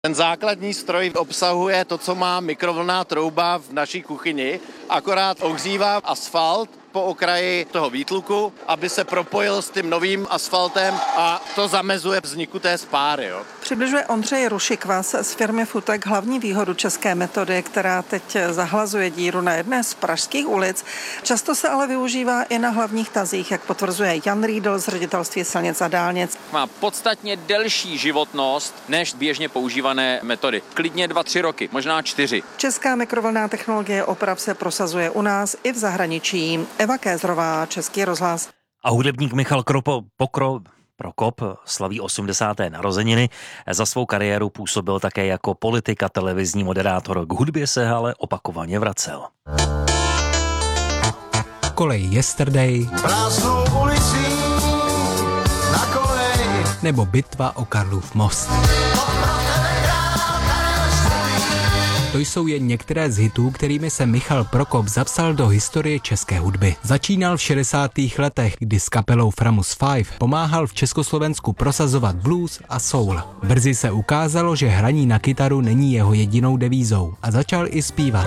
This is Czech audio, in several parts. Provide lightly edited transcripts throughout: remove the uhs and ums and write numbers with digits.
Ten základní stroj obsahuje to, co má mikrovlnná trouba v naší kuchyni, akorát ohřívá asfalt po okraji toho výtluku, aby se propojil s tím novým asfaltem a to zamezuje vzniku té spáry. Jo. Přibližuje Ondřej Rušikvas z firmy Futek hlavní výhodu české metody, která teď zahlazuje díru na jedné z pražských ulic. Často se ale využívá i na hlavních tazích, jak potvrzuje Jan Riedl z Ředitelství silnic a dálnic. Má podstatně delší životnost než běžně používané metody. Klidně 2-3 roky, možná 4. Česká mikrovlnná technologie oprav se prosazuje u nás i v zahraničí. Eva Kézrová, Český rozhlas. A hudebník Michal Prokop slaví 80. narozeniny. Za svou kariéru působil také jako politik a televizní moderátor. K hudbě se ale opakovaně vracel. Kolej Yesterday, Prázdnou ulicí na kolej, nebo Bitva o Karlův most. To jsou jen některé z hitů, kterými se Michal Prokop zapsal do historie české hudby. Začínal v 60. letech, kdy s kapelou Framus 5 pomáhal v Československu prosazovat blues a soul. Brzy se ukázalo, že hraní na kytaru není jeho jedinou devízou a začal i zpívat.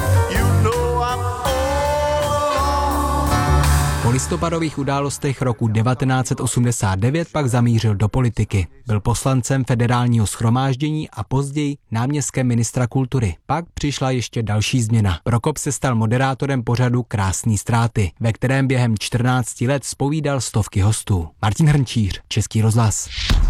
Po listopadových událostech roku 1989 pak zamířil do politiky. Byl poslancem Federálního shromáždění a později náměstkem ministra kultury. Pak přišla ještě další změna. Prokop se stal moderátorem pořadu Krásný ztráty, ve kterém během 14 let zpovídal stovky hostů. Martin Hrnčíř, Český rozhlas.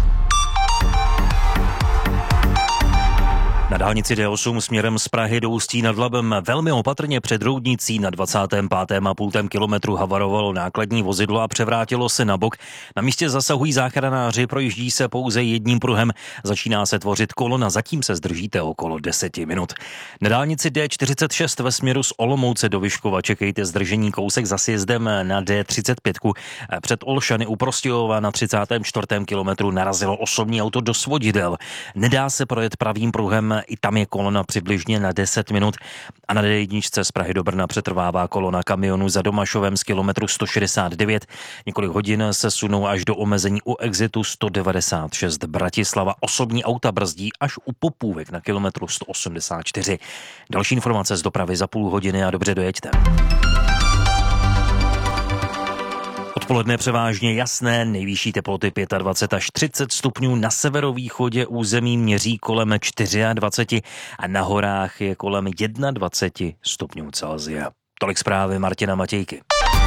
Na dálnici D8 směrem z Prahy do Ústí nad Labem velmi opatrně před Roudnicí na 25,5 kilometru havarovalo nákladní vozidlo a převrátilo se na bok. Na místě zasahují záchranáři, projíždí se pouze jedním pruhem. Začíná se tvořit kolona, zatím se zdržíte okolo 10 minut. Na dálnici D46 ve směru z Olomouce do Vyškova čekejte zdržení kousek za sjezdem na D35. Před Olšany u Prostějova na 34. kilometru narazilo osobní auto do svodidel. Nedá se projet pravým pruhem, i tam je kolona přibližně na 10 minut a na D1 z Prahy do Brna přetrvává kolona kamionu za Domašovem z kilometru 169. Několik hodin se sunou až do omezení u exitu 196 Bratislava. Osobní auta brzdí až u Popůvek na kilometru 184. Další informace z dopravy za půl hodiny a dobře dojeďte. Odpoledne převážně jasné, nejvyšší teploty 25 až 30 stupňů, na severovýchodě území měří kolem 24 a na horách je kolem 21 stupňů Celsia. Tolik zprávy Martina Matějky.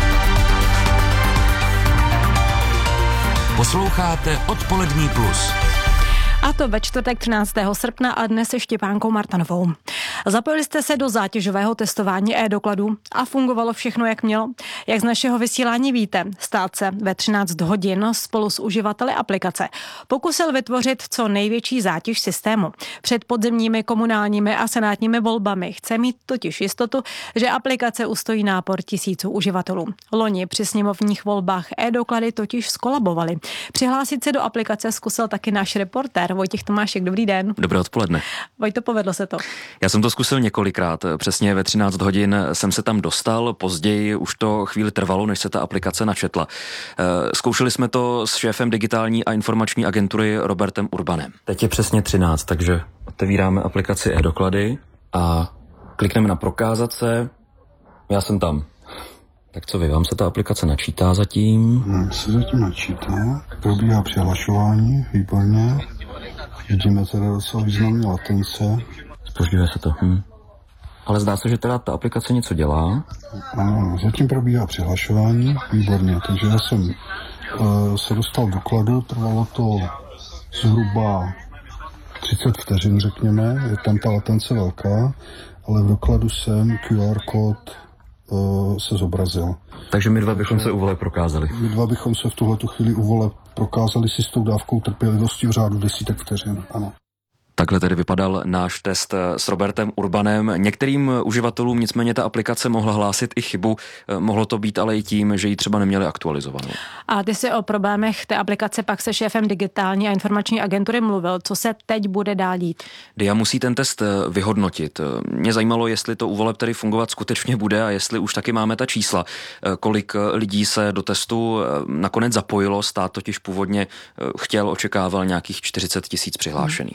Posloucháte Odpolední plus. A to ve čtvrtek 13. srpna a dnes se Štěpánkou Martanovou. Zapojili jste se do zátěžového testování e-dokladů a fungovalo všechno, jak mělo. Jak z našeho vysílání víte, stát se ve 13 hodin spolu s uživateli aplikace pokusil vytvořit co největší zátěž systému. Před podzimními, komunálními a senátními volbami chce mít totiž jistotu, že aplikace ustojí nápor tisíců uživatelů. Loni při sněmovních volbách e-doklady totiž skolabovaly. Přihlásit se do aplikace zkusil taky náš reportér Vojtěch Tomášek. Dobrý den. Dobré odpoledne. Vojto, povedlo se to? Já jsem to zkusil několikrát. Přesně ve 13 hodin jsem se tam dostal, později už to chvíli trvalo, než se ta aplikace načetla. Zkoušeli jsme to s šéfem digitální a informační agentury Robertem Urbanem. Teď je přesně 13, takže otevíráme aplikaci e-doklady a klikneme na prokázat se. Já jsem tam. Tak co vy, vám se ta aplikace načítá zatím? Se zatím načítá, probíhá přihlašování, výborně. Vidíme teda docela významné latence. Zpožďuje se to, Ale zdá se, že teda ta aplikace něco dělá. Ano, zatím probíhá přihlašování, výborně. Takže já jsem se dostal do dokladu, trvalo to zhruba 30 vteřin, řekněme. Je tam ta latence velká, ale v dokladu jsem QR kód se zobrazil. Takže my dva bychom se u voleb prokázali. My dva bychom se v tuhletu chvíli u voleb prokázali si s tou dávkou trpělivosti v řádu desítek vteřin, ano. Takhle tedy vypadal náš test s Robertem Urbanem. Některým uživatelům nicméně ta aplikace mohla hlásit i chybu. Mohlo to být ale i tím, že ji třeba neměli aktualizovanou. A ty jsi o problémech té aplikace pak se šéfem digitální a informační agentury mluvil. Co se teď bude dál dít? Dia musí ten test vyhodnotit. Mě zajímalo, jestli to u voleb tedy fungovat skutečně bude a jestli už taky máme ta čísla. Kolik lidí se do testu nakonec zapojilo. Stát totiž původně očekával nějakých 40 000 přihlášených.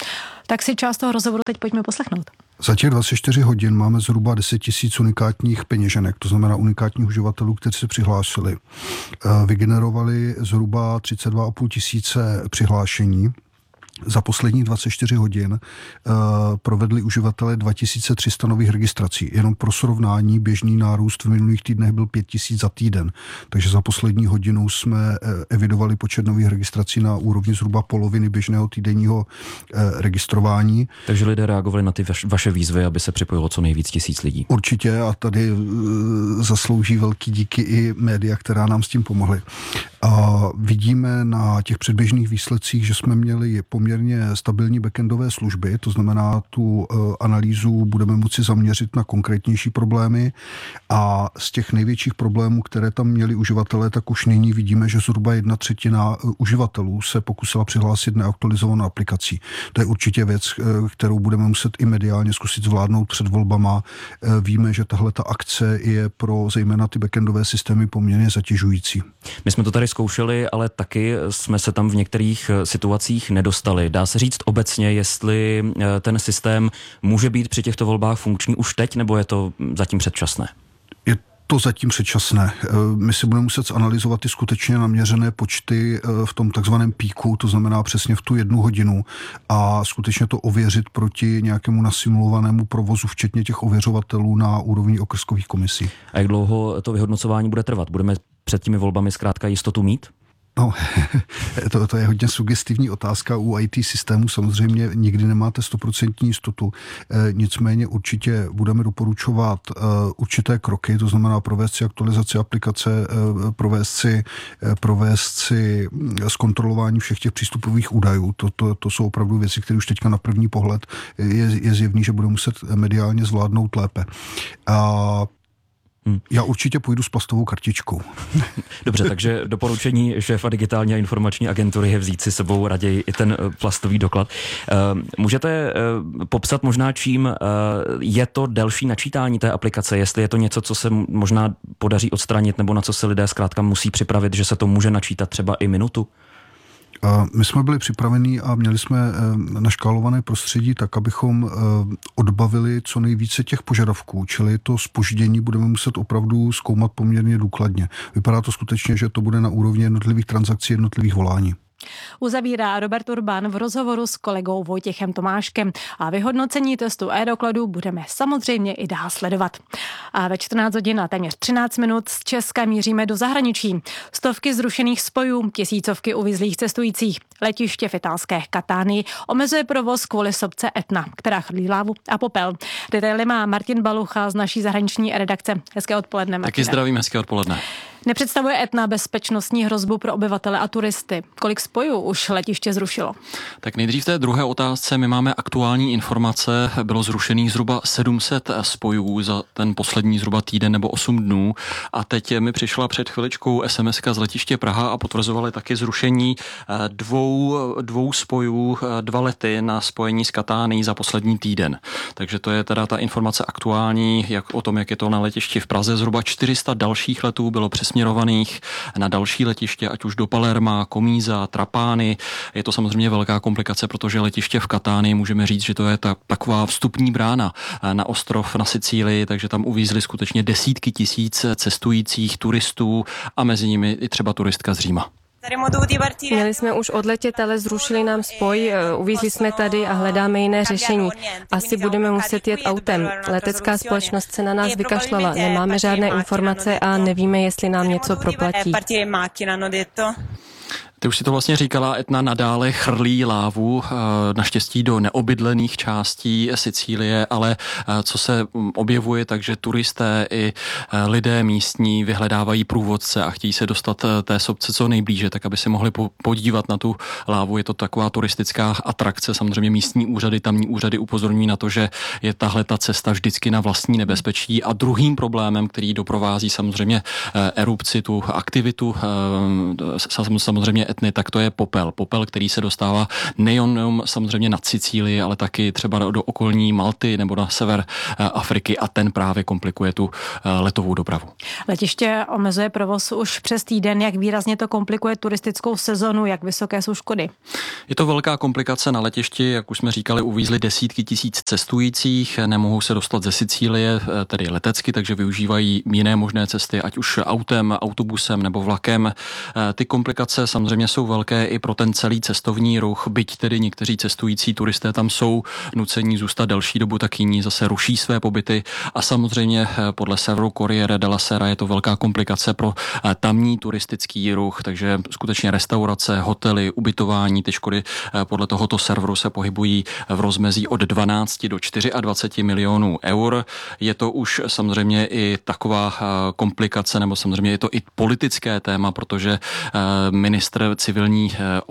Tak si část toho rozhovoru teď pojďme poslechnout. Za těch 24 hodin máme zhruba 10 000 unikátních peněženek, to znamená unikátních uživatelů, kteří se přihlásili. Vygenerovali zhruba 32 500 přihlášení. Za poslední 24 hodin provedli uživatelé 2300 nových registrací. Jenom pro srovnání běžný nárůst v minulých týdnech byl 5000 za týden. Takže za poslední hodinu jsme evidovali počet nových registrací na úrovni zhruba poloviny běžného týdenního registrování. Takže lidé reagovali na ty vaše výzvy, aby se připojilo co nejvíc tisíc lidí. Určitě a tady zaslouží velký díky i média, která nám s tím pomohly. A vidíme na těch předběžných výsledcích, že jsme měli poměrně stabilní backendové služby, to znamená tu analýzu budeme moci zaměřit na konkrétnější problémy a z těch největších problémů, které tam měli uživatelé, tak už nyní vidíme, že zhruba 1/3 uživatelů se pokusila přihlásit neaktualizovanou aplikací. To je určitě věc, kterou budeme muset i mediálně zkusit zvládnout před volbama. Víme, že tahle ta akce je pro zejména ty backendové systémy poměrně zatěžující. My jsme to tady zkoušeli, ale taky jsme se tam v některých situacích nedostali. Dá se říct obecně, jestli ten systém může být při těchto volbách funkční už teď, nebo je to zatím předčasné? Je to zatím předčasné. My si budeme muset zanalyzovat ty skutečně naměřené počty v tom takzvaném píku, to znamená přesně v tu 1 hodinu a skutečně to ověřit proti nějakému nasimulovanému provozu, včetně těch ověřovatelů na úrovni okrskových komisí. A jak dlouho to vyhodnocování bude trvat? Budeme před těmi volbami zkrátka jistotu mít? No, to je hodně sugestivní otázka. U IT systému samozřejmě nikdy nemáte 100% jistotu. Nicméně určitě budeme doporučovat určité kroky, to znamená provést si aktualizaci aplikace, provést si zkontrolování všech těch přístupových údajů. To jsou opravdu věci, které už teďka na první pohled je zjevný, že bude muset mediálně zvládnout lépe. Já určitě půjdu s plastovou kartičkou. Dobře, takže doporučení šéfa digitální a informační agentury je vzít si sebou raději i ten plastový doklad. Můžete popsat možná, čím je to delší načítání té aplikace, jestli je to něco, co se možná podaří odstranit, nebo na co se lidé zkrátka musí připravit, že se to může načítat třeba i minutu? My jsme byli připraveni a měli jsme naškálované prostředí tak, abychom odbavili co nejvíce těch požadavků, čili to zpoždění budeme muset opravdu zkoumat poměrně důkladně. Vypadá to skutečně, že to bude na úrovni jednotlivých transakcí, jednotlivých volání. Uzavírá Robert Urban v rozhovoru s kolegou Vojtěchem Tomáškem a vyhodnocení testu e-dokladu budeme samozřejmě i dál sledovat. A ve 14 hodin a téměř 13 minut z Česka míříme do zahraničí. Stovky zrušených spojů, tisícovky uvízlých cestujících. Letiště v italské Katánii omezuje provoz kvůli sopce Etna, která chrlí lávu a popel. Detaily má Martin Balucha z naší zahraniční redakce. Hezké odpoledne, Martine. Taky zdravím, hezké odpoledne. Nepředstavuje Etna bezpečnostní hrozbu pro obyvatele a turisty? Kolik spojů už letiště zrušilo? Tak nejdřív té druhé otázce. My máme aktuální informace. Bylo zrušených zhruba 700 spojů za ten poslední zhruba týden nebo 8 dnů. A teď mi přišla před chviličkou SMS-ka z letiště Praha a potvrzovali taky zrušení dvou spojů, 2 lety na spojení s Katánií za poslední týden. Takže to je teda ta informace aktuální, jak o tom, jak je to na letišti v Praze. Zhruba 400 dalších letů bylo přesměrovaných na další letiště, ať už do Palerma, Komíza, Trapány. Je to samozřejmě velká komplikace, protože letiště v Katánii můžeme říct, že to je taková vstupní brána na ostrov na Sicílii, takže tam uvízly skutečně desítky tisíc cestujících, turistů a mezi nimi i třeba turistka z Říma. Měli jsme už odletět, ale zrušili nám spoj, uvízli jsme tady a hledáme jiné řešení. Asi budeme muset jet autem. Letecká společnost se na nás vykašlala, nemáme žádné informace a nevíme, jestli nám něco proplatí. Ty už si to vlastně říkala, Etna nadále chrlí lávu, naštěstí do neobydlených částí Sicílie, ale co se objevuje, takže turisté i lidé místní vyhledávají průvodce a chtějí se dostat té sopce co nejblíže, tak aby si mohli podívat na tu lávu. Je to taková turistická atrakce, samozřejmě místní úřady, tamní úřady upozorňují na to, že je tahle ta cesta vždycky na vlastní nebezpečí. A druhým problémem, který doprovází samozřejmě erupci, tu aktivitu, samozřejmě Etny, tak to je popel. Popel, který se dostává nejenom samozřejmě na Sicílii, ale taky třeba do okolní Malty nebo na sever Afriky a ten právě komplikuje tu letovou dopravu. Letiště omezuje provoz už přes týden. Jak výrazně to komplikuje turistickou sezonu, jak vysoké jsou škody? Je to velká komplikace na letišti, jak už jsme říkali, uvízli desítky tisíc cestujících, nemohou se dostat ze Sicílie, tedy letecky, takže využívají jiné možné cesty, ať už autem, autobusem nebo vlakem. Ty komplikace samozřejmě jsou velké i pro ten celý cestovní ruch, byť tedy někteří cestující turisté tam jsou nucení zůstat delší dobu, tak jiní zase ruší své pobyty a samozřejmě podle serveru Corriere della Sera je to velká komplikace pro tamní turistický ruch, takže skutečně restaurace, hotely, ubytování, ty škody podle tohoto serveru se pohybují v rozmezí od 12 do 24 milionů eur. Je to už samozřejmě i taková komplikace, nebo samozřejmě je to i politické téma, protože ministr civilní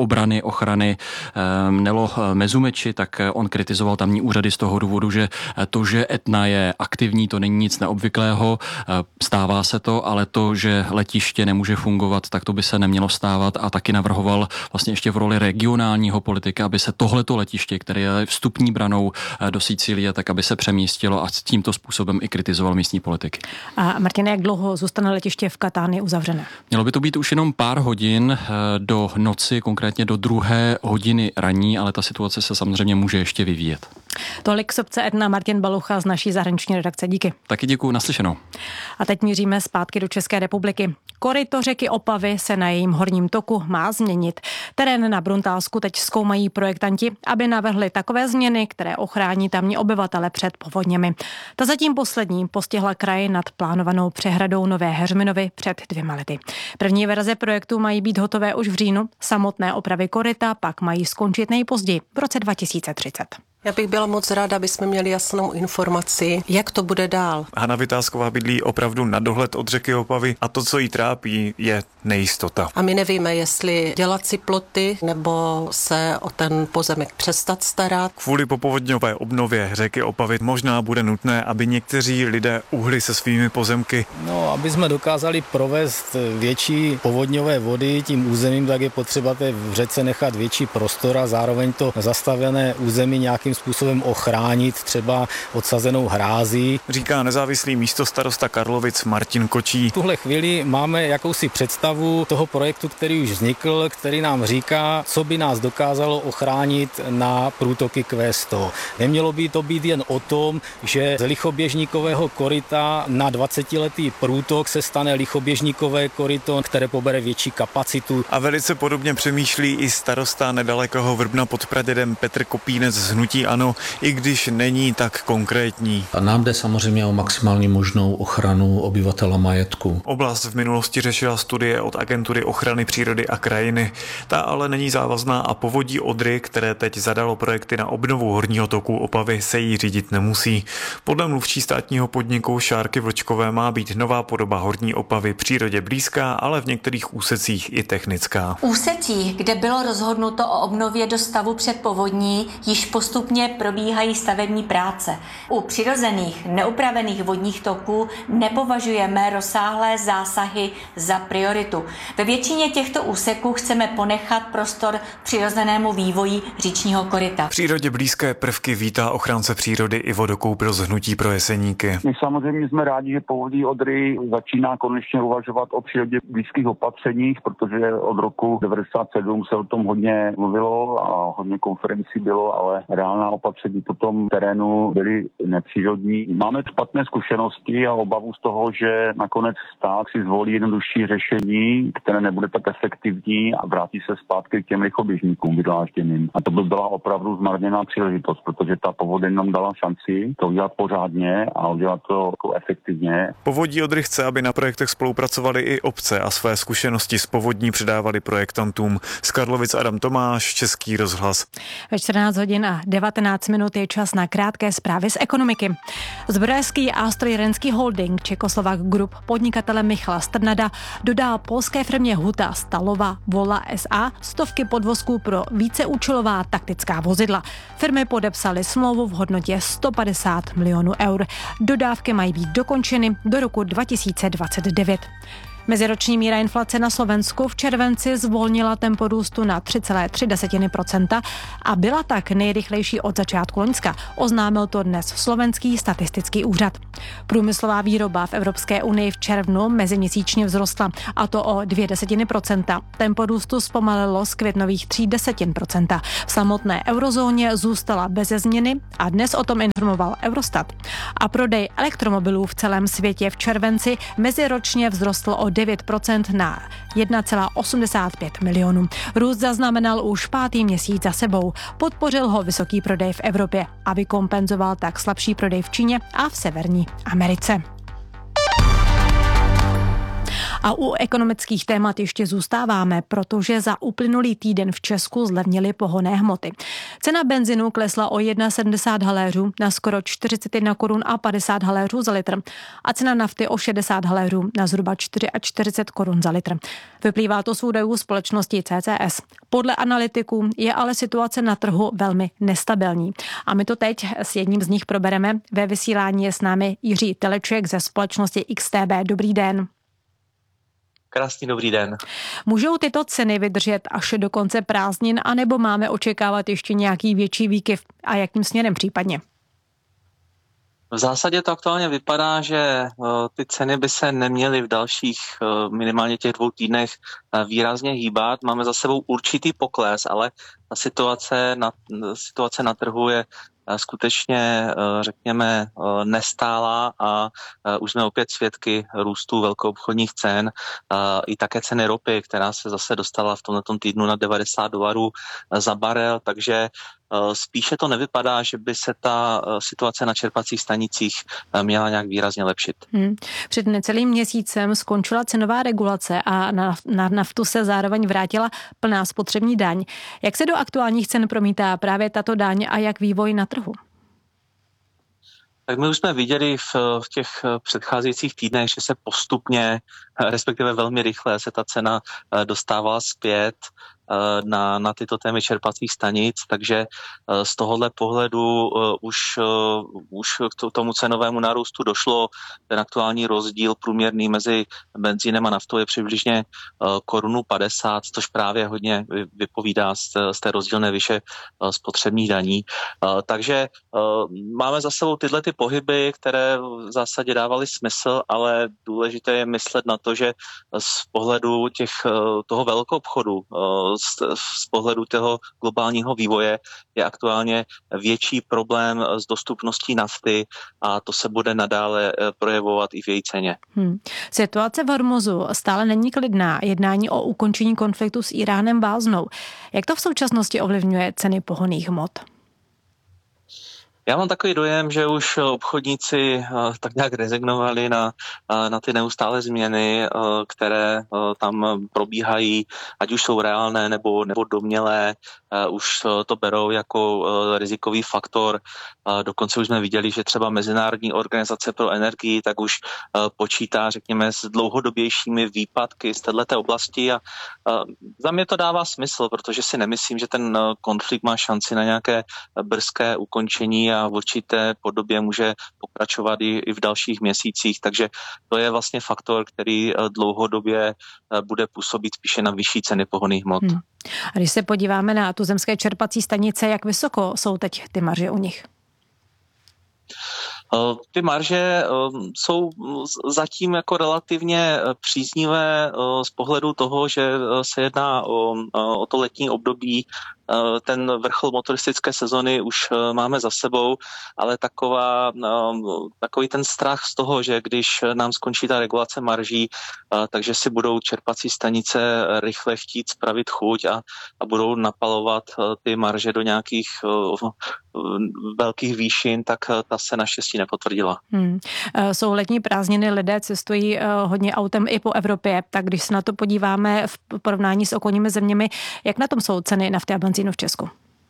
ochrany Nelo Mezumeči, tak on kritizoval tamní úřady z toho důvodu, že to, že Etna je aktivní, to není nic neobvyklého, stává se to, ale to, že letiště nemůže fungovat, tak to by se nemělo stávat a taky navrhoval vlastně ještě v roli regionálního politika, aby se tohleto letiště, které je vstupní branou do Sicílie, tak aby se přemístilo a tímto způsobem i kritizoval místní politiky. A Martine, jak dlouho zůstane letiště v Catánii uzavřené? Mělo by to být už jenom pár hodin do noci, konkrétně do 2 hodiny ranní, ale ta situace se samozřejmě může ještě vyvíjet. Tolik z obce Etna, Martin Balucha z naší zahraniční redakce. Díky. Taky děkuju, naslyšenou. A teď míříme zpátky do České republiky. Koryto řeky Opavy se na jejím horním toku má změnit. Terén na Bruntálsku teď zkoumají projektanti, aby navrhli takové změny, které ochrání tamní obyvatele před povodněmi. Ta zatím poslední postihla kraj nad plánovanou přehradou Nové Heřminovy před 2 lety. První verze projektu mají být hotové už v říjnu, samotné opravy koryta pak mají skončit nejpozději v roce 2030. Já bych byla moc ráda, aby jsme měli jasnou informaci, jak to bude dál. Hana Vytázková bydlí opravdu na dohled od řeky Opavy a to, co jí trápí, je nejistota. A my nevíme, jestli dělat si ploty nebo se o ten pozemek přestat starat. Kvůli popovodňové obnově řeky Opavy možná bude nutné, aby někteří lidé uhli se svými pozemky. No, aby jsme dokázali provést větší povodňové vody tím územím, tak je potřeba té řece nechat větší prostor a zároveň to zastavené území nějakým způsobem ochránit, třeba odsazenou hrází. Říká nezávislý místostarosta Karlovic Martin Kočí. V tuhle chvíli máme jakousi představu toho projektu, který už vznikl, který nám říká, co by nás dokázalo ochránit na průtoky Q100. Nemělo by to být jen o tom, že z lichoběžníkového koryta na 20letý průtok se stane lichoběžníkové koryto, které pobere větší kapacitu. A velice podobně přemýšlí i starosta nedalekého Vrbna pod Pradědem Petr Kopínec z hnutí ANO, i když není tak konkrétní. A nám jde samozřejmě o maximální možnou ochranu obyvatela majetku. Oblast v minulosti řešila studie od Agentury ochrany přírody a krajiny. Ta ale není závazná a povodí Odry, které teď zadalo projekty na obnovu horního toku Opavy, se jí řídit nemusí. Podle mluvčí státního podniku Šárky Vlčkové má být nová podoba horní Opavy přírodě blízká, ale v některých úsecích i technická. Úsecích, kde bylo rozhodnuto o obnově do stavu před povodní, již postupně probíhají stavební práce. U přirozených, neupravených vodních toků nepovažujeme rozsáhlé zásahy za prioritu. Ve většině těchto úseků chceme ponechat prostor přirozenému vývoji říčního koryta. Přírodě blízké prvky vítá ochránce přírody i vodokoupil z Hnutí pro Jeseníky. My samozřejmě jsme rádi, že povodí Odry začíná konečně uvažovat o přírodě blízkých opatřeních, protože od roku 1997 se o tom hodně mluvilo a hodně konferencí bylo, ale reálná opatření potom terénu byly nepřírodní. Máme špatné zkušenosti a obavu z toho, že nakonec stát si zvolí jednodušší řešení, které nebude tak efektivní a vrátí se zpátky k těm lichoběžníkům vydlážděným. A to by byla opravdu zmarněná příležitost, protože ta povodeň nám dala šanci to udělat pořádně a udělat to jako efektivně. Povodí Odry chce, aby na projektech spolupracovali i obce a své zkušenosti z povodní předávali projektantům. Z Karlovic Adam Tomáš, Český rozhlas. Ve 14 hodin a 19 minut je čas na krátké zprávy z ekonomiky. Zbrojařský a strojírenský holding Čekoslovak Group podnikatele Michala Strnada dodal polské firmě Huta Stalova Vola SA stovky podvozků pro víceúčelová taktická vozidla. Firmy podepsaly smlouvu v hodnotě 150 milionů eur. Dodávky mají být dokončeny do roku 2029. Meziroční míra inflace na Slovensku v červenci zvolnila tempo růstu na 3,3% a byla tak nejrychlejší od začátku loňska. Oznámil to dnes Slovenský statistický úřad. Průmyslová výroba v Evropské unii v červnu meziměsíčně vzrostla, a to o 0,2%. Tempo růstu zpomalilo z květnových 0,3%. V samotné eurozóně zůstala beze změny a dnes o tom informoval Eurostat. A prodej elektromobilů v celém světě v červenci meziročně vzrostl o 9% na 1,85 milionů. Růst zaznamenal už 5. měsíc za sebou. Podpořil ho vysoký prodej v Evropě a vykompenzoval tak slabší prodej v Číně a v Severní Americe. A u ekonomických témat ještě zůstáváme, protože za uplynulý týden v Česku zlevnily pohonné hmoty. Cena benzinu klesla o 1,70 haléřů na skoro 41 korun a 50 haléřů za litr a cena nafty o 60 haléřů na zhruba 44 korun za litr. Vyplývá to z údajů společnosti CCS. Podle analytiků je ale situace na trhu velmi nestabilní. A my to teď s jedním z nich probereme. Ve vysílání je s námi Jiří Teleček ze společnosti XTB. Dobrý den. Krásný dobrý den. Můžou tyto ceny vydržet až do konce prázdnin, anebo máme očekávat ještě nějaký větší výkyv a jakým směrem případně? V zásadě to aktuálně vypadá, že ty ceny by se neměly v dalších minimálně těch 2 týdnech výrazně hýbat. Máme za sebou určitý pokles, ale ta situace na trhu je skutečně, řekněme, nestálá a už jsme opět svědky růstu velkoobchodních cen. I také ceny ropy, která se zase dostala v tomto týdnu na $90 za barel, takže spíše to nevypadá, že by se ta situace na čerpacích stanicích měla nějak výrazně lepšit. Před necelým měsícem skončila cenová regulace a na naftu se zároveň vrátila plná spotřební daň. Jak se do aktuálních cen promítá právě tato daň a jak vývoj na trhu? Tak my už jsme viděli v těch předcházejících týdnech, že se postupně, respektive velmi rychle se ta cena dostávala zpět na tyto témy čerpacích stanic, takže z tohohle pohledu už k tomu cenovému nárůstu došlo. Ten aktuální rozdíl průměrný mezi benzínem a naftou je přibližně 1,50 korun, což právě hodně vypovídá z té rozdílné výše spotřebních daní. Takže máme za sebou tyhle ty pohyby, které v zásadě dávaly smysl, ale důležité je myslet na to, že z pohledu toho velkou obchodu, z pohledu toho globálního vývoje je aktuálně větší problém s dostupností nafty a to se bude nadále projevovat i v její ceně. Situace v Hormuzu stále není klidná. Jednání o ukončení konfliktu s Íránem váznou. Jak to v současnosti ovlivňuje ceny pohonných hmot? Já mám takový dojem, že už obchodníci tak nějak rezignovali na ty neustále změny, které tam probíhají, ať už jsou reálné nebo domnělé, už to berou jako rizikový faktor. Dokonce už jsme viděli, že třeba Mezinárodní organizace pro energii tak už počítá, řekněme, s dlouhodobějšími výpadky z této oblasti a za mě to dává smysl, protože si nemyslím, že ten konflikt má šanci na nějaké brzké ukončení a v určité podobě může pokračovat i v dalších měsících, takže to je vlastně faktor, který dlouhodobě bude působit spíše na vyšší ceny pohonných hmot. A když se podíváme na tuzemské čerpací stanice, jak vysoko jsou teď ty marže u nich? Ty marže jsou zatím jako relativně příznivé z pohledu toho, že se jedná o to letní období. Ten vrchol motoristické sezony už máme za sebou, ale takový ten strach z toho, že když nám skončí ta regulace marží, takže si budou čerpací stanice rychle chtít spravit chuť a budou napalovat ty marže do nějakých velkých výšin, tak ta se naštěstí nepotvrdila. Jsou letní prázdniny, lidé cestují hodně autem i po Evropě, tak když se na to podíváme v porovnání s okolními zeměmi, jak na tom jsou ceny nafty a benzínu v Česku?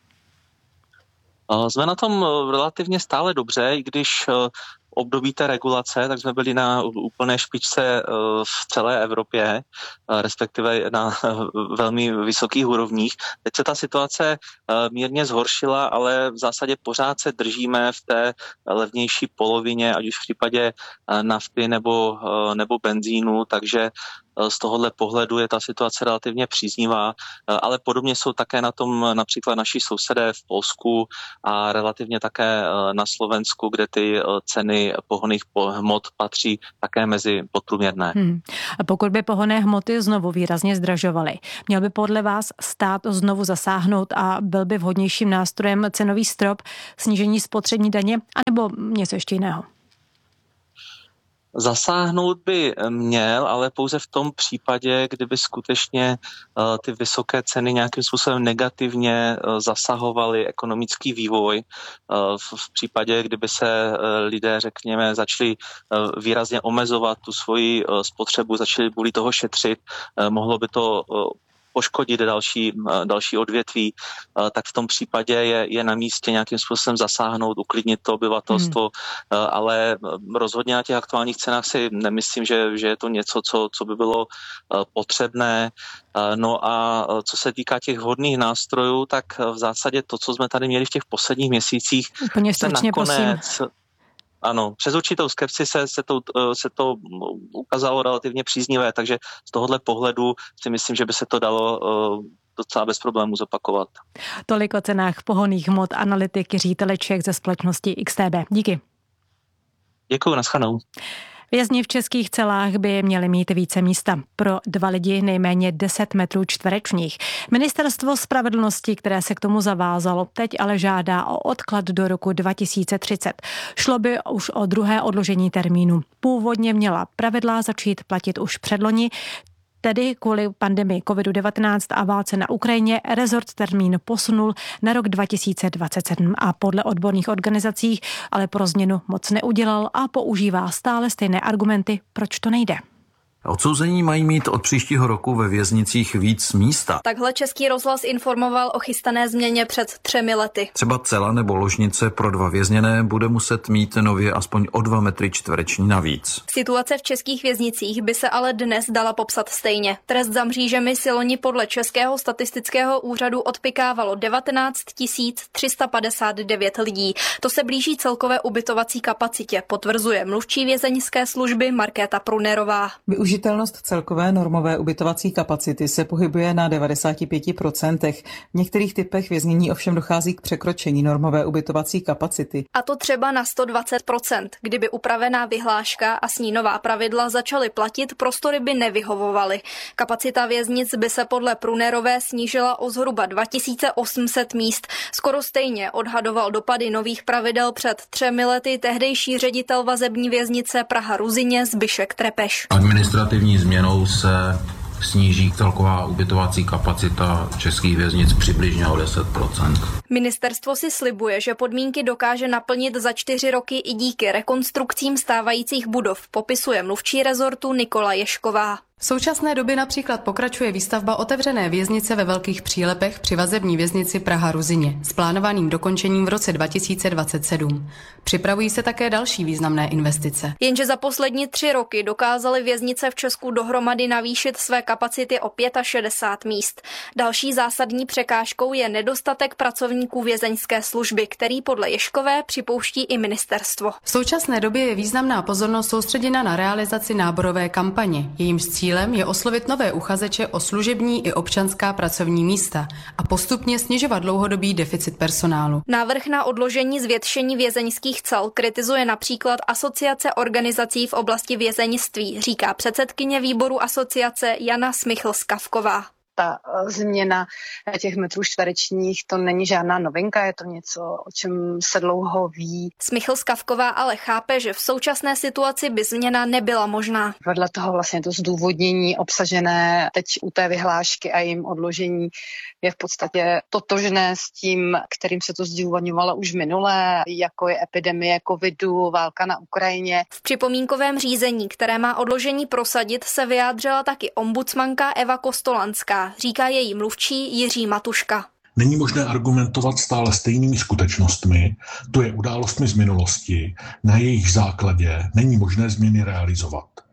Jsme na tom relativně stále dobře, i když období té regulace, tak jsme byli na úplné špičce v celé Evropě, respektive na velmi vysokých úrovních. Teď se ta situace mírně zhoršila, ale v zásadě pořád se držíme v té levnější polovině, ať už v případě nafty nebo benzínu, takže z tohohle pohledu je ta situace relativně příznivá, ale podobně jsou také na tom například naši sousedé v Polsku a relativně také na Slovensku, kde ty ceny pohonných hmot patří také mezi podprůměrné. A pokud by pohonné hmoty znovu výrazně zdražovaly, měl by podle vás stát znovu zasáhnout a byl by vhodnějším nástrojem cenový strop, snížení spotřební daně, anebo něco ještě jiného? Zasáhnout by měl, ale pouze v tom případě, kdyby skutečně ty vysoké ceny nějakým způsobem negativně zasahovaly ekonomický vývoj. V případě, kdyby se lidé, řekněme, začali výrazně omezovat tu svoji spotřebu, začali kvůli toho šetřit, mohlo by to poškodit další odvětví, tak v tom případě je na místě nějakým způsobem zasáhnout, uklidnit to obyvatelstvo, ale rozhodně na těch aktuálních cenách si nemyslím, že je to něco, co by bylo potřebné. No a co se týká těch vhodných nástrojů, tak v zásadě to, co jsme tady měli v těch posledních měsících, úplně stručně, nakonec... Ano, přes určitou skepsi se to ukázalo relativně příznivé, takže z tohohle pohledu si myslím, že by se to dalo docela bez problémů zopakovat. Tolik o cenách pohonných hmot analytik Jiří Teleček ze společnosti XTB. Díky. Děkuji, nashledanou. Vězni v českých celách by měli mít více místa. Pro 2 lidi nejméně 10 metrů čtverečních. Ministerstvo spravedlnosti, které se k tomu zavázalo, teď ale žádá o odklad do roku 2030. Šlo by už o druhé odložení termínu. Původně měla pravidla začít platit už předloni, tedy kvůli pandemii COVID-19 a válce na Ukrajině rezort termín posunul na rok 2027 a podle odborných organizací ale pro změnu moc neudělal a používá stále stejné argumenty, proč to nejde. Odsouzení mají mít od příštího roku ve věznicích víc místa. Takhle Český rozhlas informoval o chystané změně před 3 lety. Třeba cela nebo ložnice pro 2 vězněné bude muset mít nově aspoň o 2 metry čtvereční navíc. Situace v českých věznicích by se ale dnes dala popsat stejně. Trest za mřížemi si loni podle Českého statistického úřadu odpykávalo 19 359 lidí. To se blíží celkové ubytovací kapacitě, potvrzuje mluvčí vězeňské služby Markéta Prunerová. Využitelnost celkové normové ubytovací kapacity se pohybuje na 95%. V některých typech věznění ovšem dochází k překročení normové ubytovací kapacity. A to třeba na 120%. Kdyby upravená vyhláška a s ní nová pravidla začaly platit, prostory by nevyhovovaly. Kapacita věznic by se podle Prunerové snížila o zhruba 2800 míst. Skoro stejně odhadoval dopady nových pravidel před 3 lety tehdejší ředitel vazební věznice Praha-Ruzyně Zbyšek Trepeš. Administrativní změnou se sníží celková ubytovací kapacita českých věznic přibližně o 10%. Ministerstvo si slibuje, že podmínky dokáže naplnit za 4 roky i díky rekonstrukcím stávajících budov, popisuje mluvčí rezortu Nikola Ješková. V současné době například pokračuje výstavba otevřené věznice ve Velkých Přílepech při vazební věznici Praha-Ruzyně s plánovaným dokončením v roce 2027. Připravují se také další významné investice. Jenže za poslední 3 roky dokázaly věznice v Česku dohromady navýšit své kapacity o 65 míst. Další zásadní překážkou je nedostatek pracovníků vězeňské služby, který podle Ješkové připouští i ministerstvo. V současné době je významná pozornost soustředěna na realizaci náborové kampaně. Jejímž cílem je oslovit nové uchazeče o služební i občanská pracovní místa a postupně snižovat dlouhodobý deficit personálu. Návrh na odložení zvětšení vězeňských cel kritizuje například Asociace organizací v oblasti vězeňství, říká předsedkyně výboru asociace Jana Smichl-Skavková. Ta změna těch metrů čtverečních, to není žádná novinka, je to něco, o čem se dlouho ví. Smichl-Skavková ale chápe, že v současné situaci by změna nebyla možná. Vedle toho vlastně to zdůvodnění obsažené teď u té vyhlášky a jejím odložení je v podstatě totožné s tím, kterým se to zdůvodňovalo už minulé, jako je epidemie covidu, válka na Ukrajině. V připomínkovém řízení, které má odložení prosadit, se vyjádřila taky ombudsmanka Eva Kostolanská, říká její mluvčí Jiří Matuška. Není možné argumentovat stále stejnými skutečnostmi, to je událostmi z minulosti, na jejich základě není možné změny realizovat.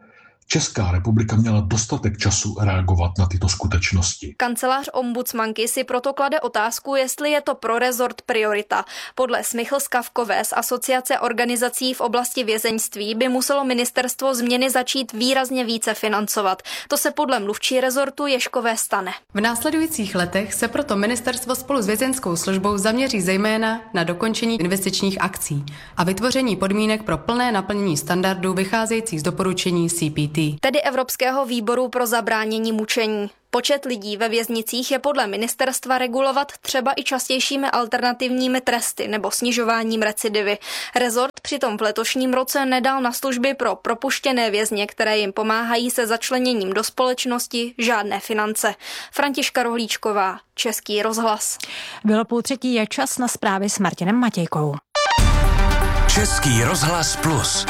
Česká republika měla dostatek času reagovat na tyto skutečnosti. Kancelář ombudsmanky si proto klade otázku, jestli je to pro rezort priorita. Podle Smichl-Skavkové z Asociace organizací v oblasti vězeňství by muselo ministerstvo změny začít výrazně více financovat. To se podle mluvčí rezortu Ježkové stane. V následujících letech se proto ministerstvo spolu s vězeňskou službou zaměří zejména na dokončení investičních akcí a vytvoření podmínek pro plné naplnění standardů vycházejících z doporučení CPT. Tedy Evropského výboru pro zabránění mučení. Počet lidí ve věznicích je podle ministerstva regulovat třeba i častějšími alternativními tresty nebo snižováním recidivy. Rezort přitom v letošním roce nedal na služby pro propuštěné vězně, které jim pomáhají se začleněním do společnosti, žádné finance. Františka Rohlíčková, Český rozhlas. Bylo 2:30, je čas na zprávy s Martinem Matějkou. Český rozhlas Plus.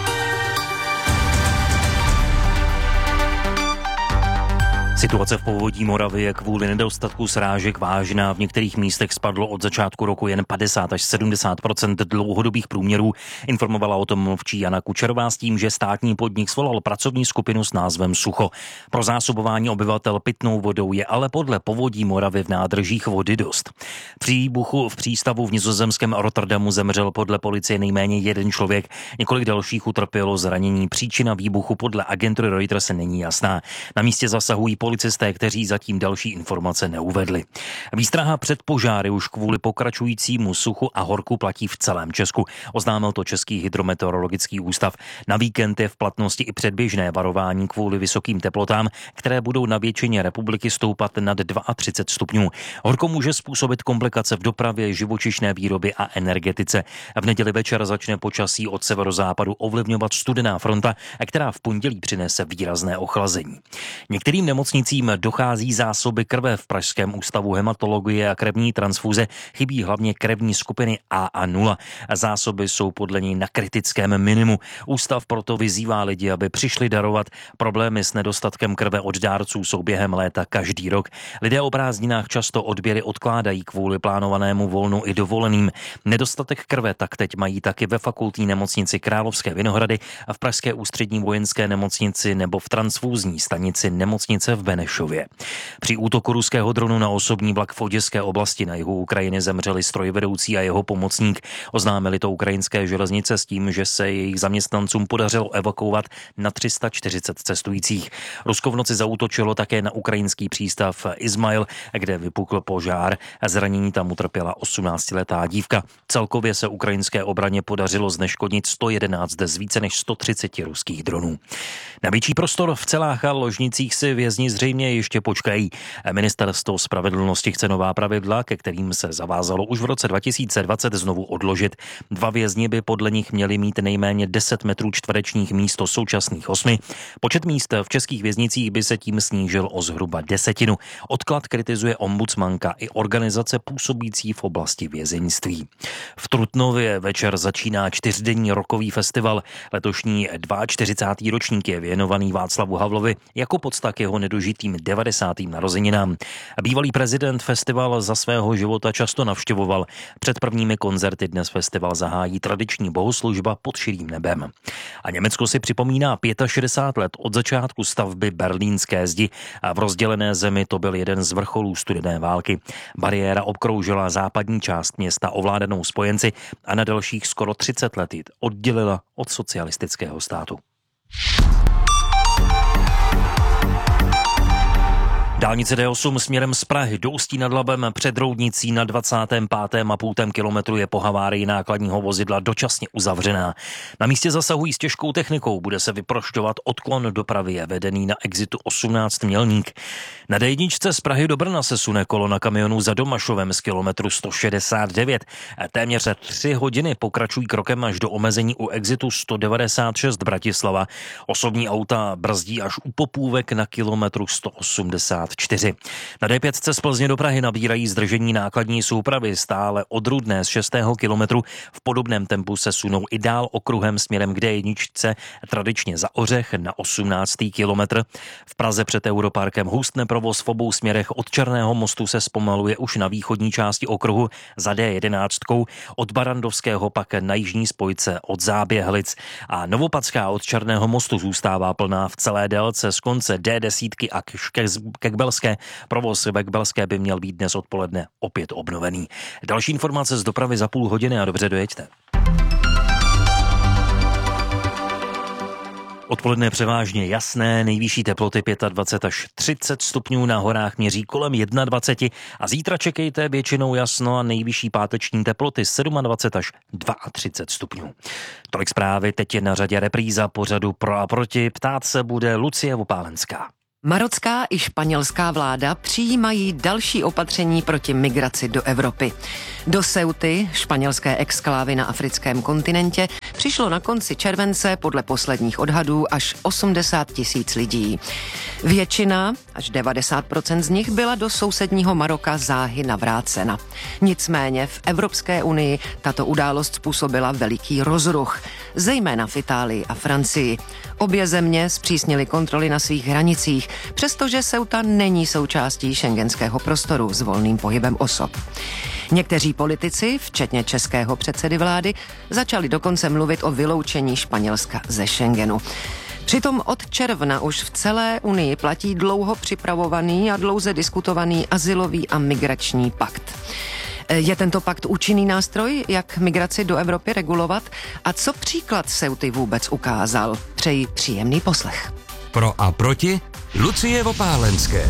Situace v povodí Moravy je kvůli nedostatku srážek vážná. V některých místech spadlo od začátku roku jen 50 až 70% dlouhodobých průměrů. Informovala o tom mluvčí Jana Kučerová s tím, že státní podnik svolal pracovní skupinu s názvem Sucho. Pro zásobování obyvatel pitnou vodou je ale podle povodí Moravy v nádržích vody dost. Při výbuchu v přístavu v nizozemském Rotterdamu zemřel podle policie nejméně jeden člověk. Několik dalších utrpělo zranění. Příčina výbuchu podle agentury Reuters není jasná. Na místě zasahují policisté, kteří zatím další informace neuvedli. Výstraha před požáry už kvůli pokračujícímu suchu a horku platí v celém Česku. Oznámil to Český hydrometeorologický ústav. Na víkend je v platnosti i předběžné varování kvůli vysokým teplotám, které budou na většině republiky stoupat nad 32 stupňů. Horko může způsobit komplikace v dopravě, živočišné výrobě a energetice. V neděli večer začne počasí od severozápadu ovlivňovat studená fronta, která v pondělí přinese výrazné ochlazení. Některým nemocnicím dochází zásoby krve. V Pražském ústavu hematologie a krevní transfuze chybí hlavně krevní skupiny A a 0. Zásoby jsou podle něj na kritickém minimu. Ústav proto vyzývá lidi, aby přišli darovat. Problémy s nedostatkem krve od dárců jsou během léta každý rok. Lidé o prázdninách často odběry odkládají kvůli plánovanému volnu i dovoleným. Nedostatek krve tak teď mají taky ve fakultní nemocnici Královské Vinohrady a v Pražské ústřední vojenské nemocnici nebo v transfúzní stanici nemocnice v Benešově. Při útoku ruského dronu na osobní vlak v Oděské oblasti na jihu Ukrajiny zemřeli strojvedoucí a jeho pomocník. Oznámili to ukrajinské železnice s tím, že se jejich zaměstnancům podařilo evakuovat na 340 cestujících. Rusko v noci zaútočilo také na ukrajinský přístav Izmail, kde vypukl požár. Zranění tam utrpěla 18letá dívka. Celkově se ukrajinské obraně podařilo zneškodnit 111 z více než 130 ruských dronů. Na větší prostor v celách a ložnicích si vězni zřejmě ještě počkají. Ministerstvo spravedlnosti chce nová pravidla, ke kterým se zavázalo už v roce 2020 znovu odložit. 2 vězni by podle nich měli mít nejméně 10 metrů čtverečních místo současných 8. Počet míst v českých věznicích by se tím snížil o zhruba 10. Odklad kritizuje ombudsmanka i organizace působící v oblasti vězeňství. V Trutnově večer začíná 4denní rockový festival. Letošní 42. ročník je věnovaný Václavu Havlovi jako pocta k jeho nedožitým 90. narozeninám. Bývalý prezident festival za svého života často navštěvoval. Před prvními koncerty dnes festival zahájí tradiční bohoslužba pod širým nebem. A Německo si připomíná 65 let od začátku stavby Berlínské zdi a v rozdělené zemi to byl jeden z vrcholů studené války. Bariéra obkroužila západní část města ovládanou spojenci a na dalších skoro 30 let oddělila od socialistického státu. Dálnice D8 směrem z Prahy do Ústí nad Labem před Roudnicí na 25,5 kilometru je po havárii nákladního vozidla dočasně uzavřená. Na místě zasahují s těžkou technikou, bude se vyprošťovat odklon dopravy je vedený na exitu 18 Mělník. Na D1 z Prahy do Brna se sune kolona kamionů za Domašovem z kilometru 169. Téměř 3 hodiny pokračují krokem až do omezení u exitu 196 Bratislava. Osobní auta brzdí až u Popůvek na kilometru 180. 54. Na D5 z Plzně do Prahy nabírají zdržení nákladní soupravy stále od Rudné z 6. kilometru. V podobném tempu se sunou i dál okruhem směrem k D1, tradičně za Ořech na 18. kilometr. V Praze před Europarkem hustne provoz v obou směrech. Od Černého mostu se zpomaluje už na východní části okruhu za D11, od Barandovského pak na jižní spojce od Záběhlic a Novopadská od Černého mostu zůstává plná v celé délce z konce D10 a ke Kbelské. Provoz ve Kbelské by měl být dnes odpoledne opět obnovený. Další informace z dopravy za půl hodiny a dobře dojeďte. Odpoledne převážně jasné, nejvyšší teploty 25 až 30 stupňů, na horách měří kolem 21 a zítra čekejte většinou jasno a nejvyšší páteční teploty 27 až 32 stupňů. Tolik zprávy, teď je na řadě repríza pořadu Pro a proti, ptát se bude Lucie Vopálenská. Marocká i španělská vláda přijímají další opatření proti migraci do Evropy. Do Ceuty, španělské exklávy na africkém kontinentě, přišlo na konci července podle posledních odhadů až 80 000 lidí. Většina, až 90% z nich, byla do sousedního Maroka záhy navrácena. Nicméně v Evropské unii tato událost způsobila veliký rozruch, zejména v Itálii a Francii. Obě země zpřísnily kontroly na svých hranicích, přestože Ceuta není součástí schengenského prostoru s volným pohybem osob. Někteří politici, včetně českého předsedy vlády, začali dokonce mluvit o vyloučení Španělska ze Schengenu. Přitom od června už v celé Unii platí dlouho připravovaný a dlouze diskutovaný azylový a migrační pakt. Je tento pakt účinný nástroj, jak migraci do Evropy regulovat? A co příklad Ceuty vůbec ukázal? Přeji příjemný poslech. Pro a proti Lucie Vopálenské.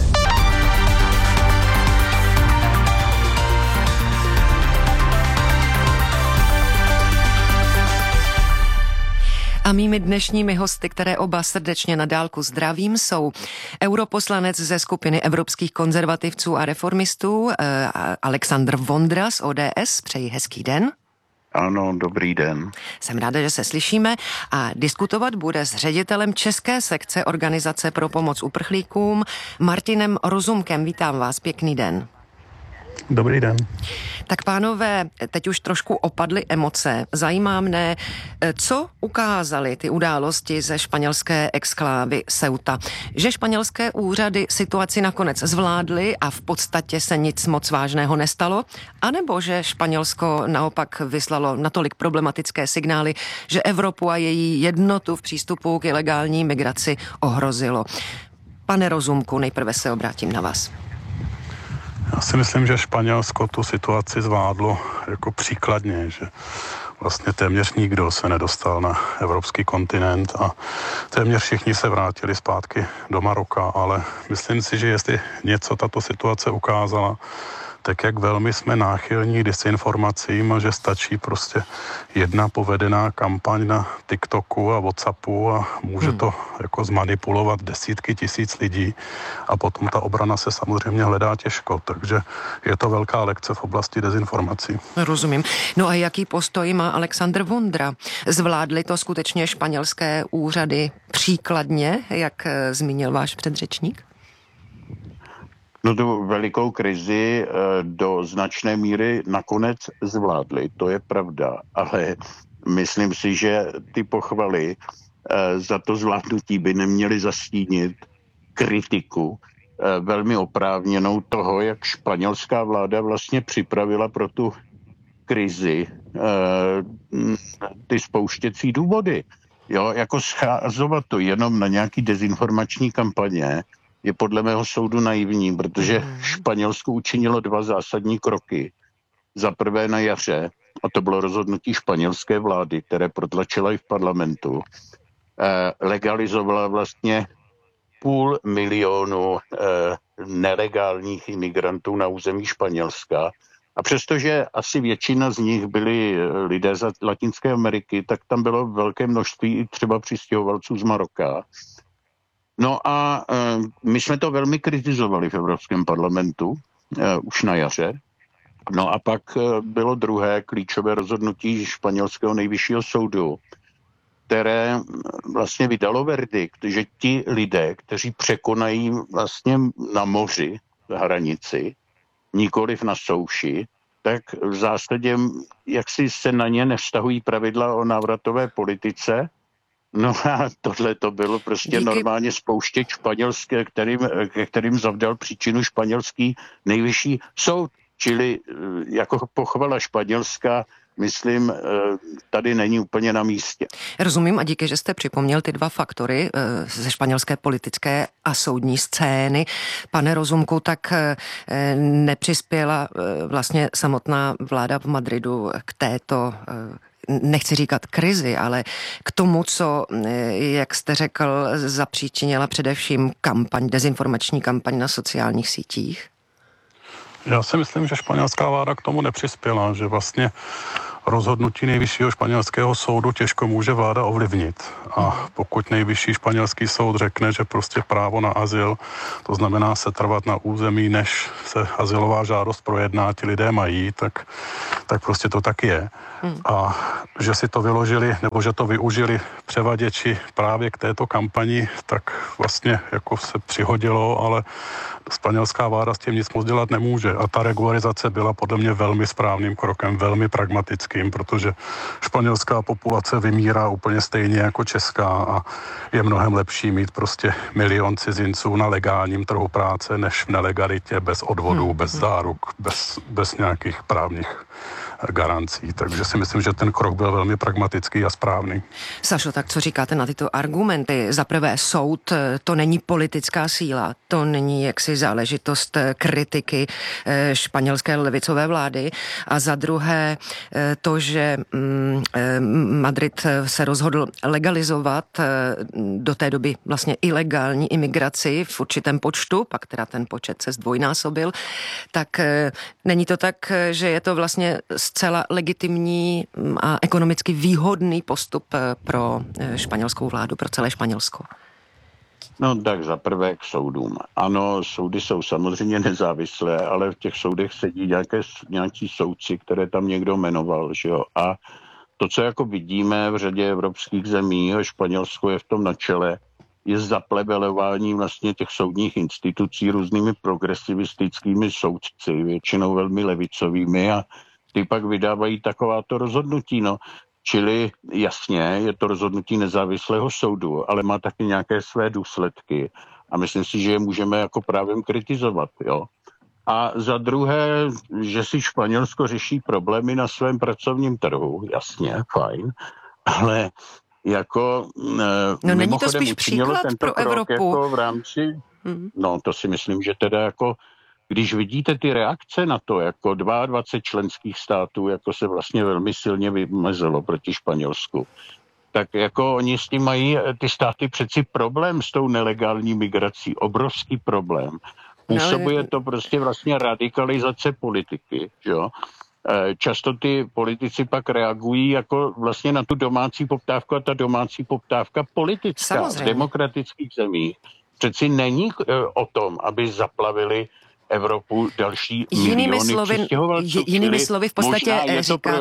A mými dnešními hosty, které oba srdečně na dálku zdravím, jsou europoslanec ze skupiny evropských konzervativců a reformistů Alexandr Vondra z ODS. Přeji hezký den. Ano, dobrý den. Jsem ráda, že se slyšíme a diskutovat bude s ředitelem české sekce Organizace pro pomoc uprchlíkům Martinem Rozumkem. Vítám vás, pěkný den. Dobrý den. Tak pánové, teď už trošku opadly emoce. Zajímá mne, co ukázaly ty události ze španělské exklávy Ceuta. Že španělské úřady situaci nakonec zvládly a v podstatě se nic moc vážného nestalo, anebo že Španělsko naopak vyslalo natolik problematické signály, že Evropu a její jednotu v přístupu k ilegální migraci ohrozilo. Pane Rozumku, nejprve se obrátím na vás. Já si myslím, že Španělsko tu situaci zvládlo jako příkladně, že vlastně téměř nikdo se nedostal na evropský kontinent a téměř všichni se vrátili zpátky do Maroka, ale myslím si, že jestli něco tato situace ukázala, tak jak velmi jsme náchylní dezinformacím a že stačí prostě jedna povedená kampaň na TikToku a WhatsAppu a může to jako zmanipulovat desítky tisíc lidí a potom ta obrana se samozřejmě hledá těžko, takže je to velká lekce v oblasti dezinformací. Rozumím. No a jaký postoj má Alexandr Vondra? Zvládly to skutečně španělské úřady příkladně, jak zmínil váš předřečník? No tu velikou krizi do značné míry nakonec zvládli, to je pravda, ale myslím si, že ty pochvaly za to zvládnutí by neměly zastínit kritiku velmi oprávněnou toho, jak španělská vláda vlastně připravila pro tu krizi ty spouštěcí důvody. Jo, jako scházovat to jenom na nějaký dezinformační kampaně je podle mého soudu naivní, protože Španělsko učinilo dva zásadní kroky. Za prvé na jaře, a to bylo rozhodnutí španělské vlády, které protlačila i v parlamentu, legalizovala vlastně 500 000 nelegálních imigrantů na území Španělska. A přestože asi většina z nich byli lidé z Latinské Ameriky, tak tam bylo velké množství třeba přistěhovalců z Maroka. No a my jsme to velmi kritizovali v Evropském parlamentu už na jaře. No a pak bylo druhé klíčové rozhodnutí španělského nejvyššího soudu, které vlastně vydalo verdikt, že ti lidé, kteří překonají vlastně na moři hranici, nikoliv na souši, tak v zásadě jaksi se na ně nevztahují pravidla o návratové politice. No a tohle to bylo prostě normálně spouštěč španělské, kterým zavdal příčinu španělský nejvyšší soud. Čili jako pochvala Španělska, myslím, tady není úplně na místě. Rozumím a díky, že jste připomněl ty dva faktory ze španělské politické a soudní scény. Pane Rozumku, tak nepřispěla vlastně samotná vláda v Madridu k této nechci říkat krizi, ale k tomu, co, jak jste řekl, zapříčinila především dezinformační kampaň na sociálních sítích? Já si myslím, že španělská vláda k tomu nepřispěla, že vlastně rozhodnutí nejvyššího španělského soudu těžko může vláda ovlivnit. A pokud nejvyšší španělský soud řekne, že prostě právo na azyl, to znamená setrvat na území, než se azylová žádost projedná, ti lidé mají, tak prostě to tak je. A že si to vyložili, nebo že to využili převaděči právě k této kampani, tak vlastně jako se přihodilo, ale španělská vláda s tím nic moc dělat nemůže. A ta regularizace byla podle mě velmi správným krokem, velmi pragmatickým, protože španělská populace vymírá úplně stejně jako česká a je mnohem lepší mít prostě milion cizinců na legálním trhu práce, než v nelegalitě, bez odvodů, bez záruk, bez nějakých právních garancí. Takže si myslím, že ten krok byl velmi pragmatický a správný. Sašo, tak co říkáte na tyto argumenty? Za prvé, soud, to není politická síla, to není jaksi záležitost kritiky španělské levicové vlády, a za druhé to, že Madrid se rozhodl legalizovat do té doby vlastně ilegální imigraci v určitém počtu, pak teda ten počet se zdvojnásobil, tak není to tak, že je to vlastně zcela legitimní a ekonomicky výhodný postup pro španělskou vládu, pro celé Španělsko? No tak zaprvé k soudům. Ano, soudy jsou samozřejmě nezávislé, ale v těch soudech sedí nějaký soudci, které tam někdo jmenoval, že jo. A to, co jako vidíme v řadě evropských zemí, a Španělsko je v tom na čele, je zaplevelování vlastně těch soudních institucí různými progresivistickými soudci, většinou velmi levicovými, a ty pak vydávají takováto rozhodnutí, no. Čili jasně, je to rozhodnutí nezávislého soudu, ale má taky nějaké své důsledky a myslím si, že je můžeme jako právem kritizovat, jo. A za druhé, že si Španělsko řeší problémy na svém pracovním trhu, jasně, fajn, ale jako no není to spíš příklad pro Evropu? Jako v rámci, no to si myslím, že teda jako když vidíte ty reakce na to, jako 22 členských států, jako se vlastně velmi silně vymezilo proti Španělsku, tak jako oni s tím mají ty státy přeci problém s tou nelegální migrací, obrovský problém. Působuje to prostě vlastně radikalizace politiky, jo. Často ty politici pak reagují jako vlastně na tu domácí poptávku a ta domácí poptávka politická v demokratických zemích přeci není o tom, aby zaplavili Evropu další miliony přistěhovalců. Jinými slovy v podstatě možná je to říkáte...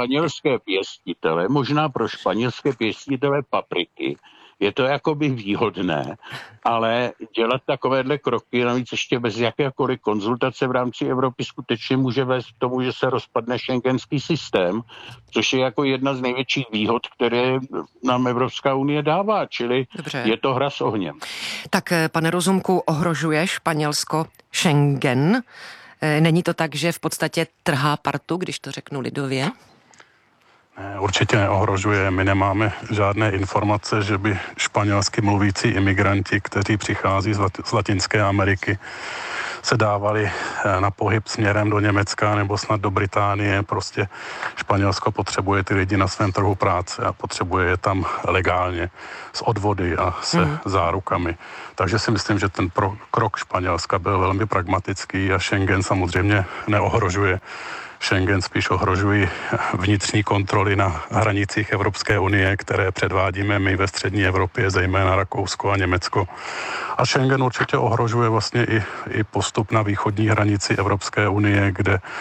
pro španělské pěstitele papriky, je to jakoby výhodné, ale dělat takovéhle kroky, navíc ještě bez jakékoliv konzultace v rámci Evropy, skutečně může vést k tomu, že se rozpadne schengenský systém, což je jako jedna z největších výhod, které nám Evropská unie dává, čili je to hra s ohněm. Tak, pane Rozumku, ohrožuje Španělsko Schengen? Není to tak, že v podstatě trhá partu, když to řeknu lidově? Ne, určitě neohrožuje. My nemáme žádné informace, že by španělsky mluvící imigranti, kteří přichází z Latinské Ameriky, se dávali na pohyb směrem do Německa nebo snad do Británie. Prostě Španělsko potřebuje ty lidi na svém trhu práce a potřebuje je tam legálně s odvody a se zárukami. Takže si myslím, že ten krok Španělska byl velmi pragmatický a Schengen samozřejmě neohrožuje. Schengen spíš ohrožují vnitřní kontroly na hranicích Evropské unie, které předvádíme my ve střední Evropě, zejména Rakousko a Německo. A Schengen určitě ohrožuje vlastně i postup na východní hranici Evropské unie, kde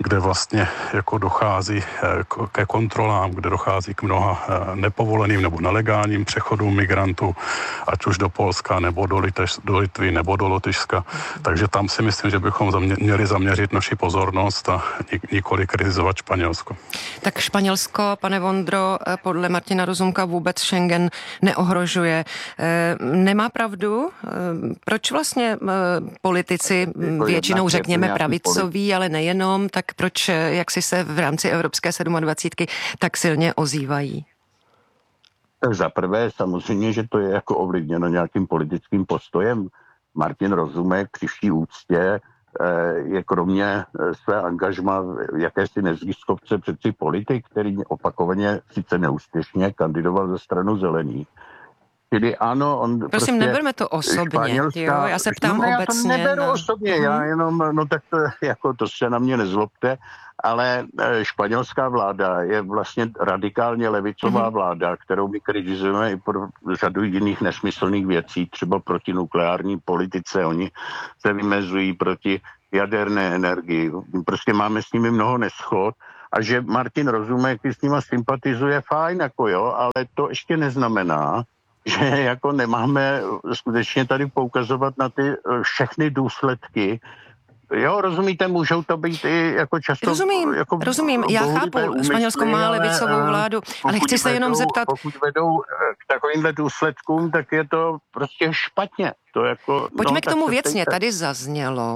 kde vlastně jako dochází ke kontrolám, kde dochází k mnoha nepovoleným nebo nelegálním přechodům migrantů, ať už do Polska, nebo do Litvy, nebo do Lotyšska. Takže tam si myslím, že bychom měli zaměřit naši pozornost a nikoli kritizovat Španělsko. Tak Španělsko, pane Vondro, podle Martina Rozumka vůbec Schengen neohrožuje. Nemá pravdu? Proč vlastně politici, většinou řekněme pravicoví, ale nejenom, tak proč, jak si se v rámci Evropské 27 tak silně ozývají? Tak zaprvé samozřejmě, že to je jako ovlivněno nějakým politickým postojem. Martin Rozumek při vší úctě je kromě své angažma jakési neziskovce přeci politik, který opakovaně, sice neúspěšně, kandidoval za stranu Zelených. Čili ano, on prosím, prostě neberme to osobně, jo? Já se ptám obecně. Já to neberu osobně, já jenom, no tak to, jako to se na mě nezlobte, ale španělská vláda je vlastně radikálně levicová vláda, kterou my kritizujeme i pro řadu jiných nesmyslných věcí, třeba proti nukleární politice, oni se vymezují proti jaderné energii, prostě máme s nimi mnoho neschod. A že Martin Rozumek s nima sympatizuje, fajn, jako jo, ale to ještě neznamená, že jako nemáme skutečně tady poukazovat na ty všechny důsledky. Jo, rozumíte, můžou to být i jako často... Rozumím, já chápu, Španělsko má levicovou vládu, ale chci se jenom zeptat... Pokud vedou k takovýmhle důsledkům, tak je to prostě špatně. To jako, pojďme k tomu věcně. Tady zaznělo,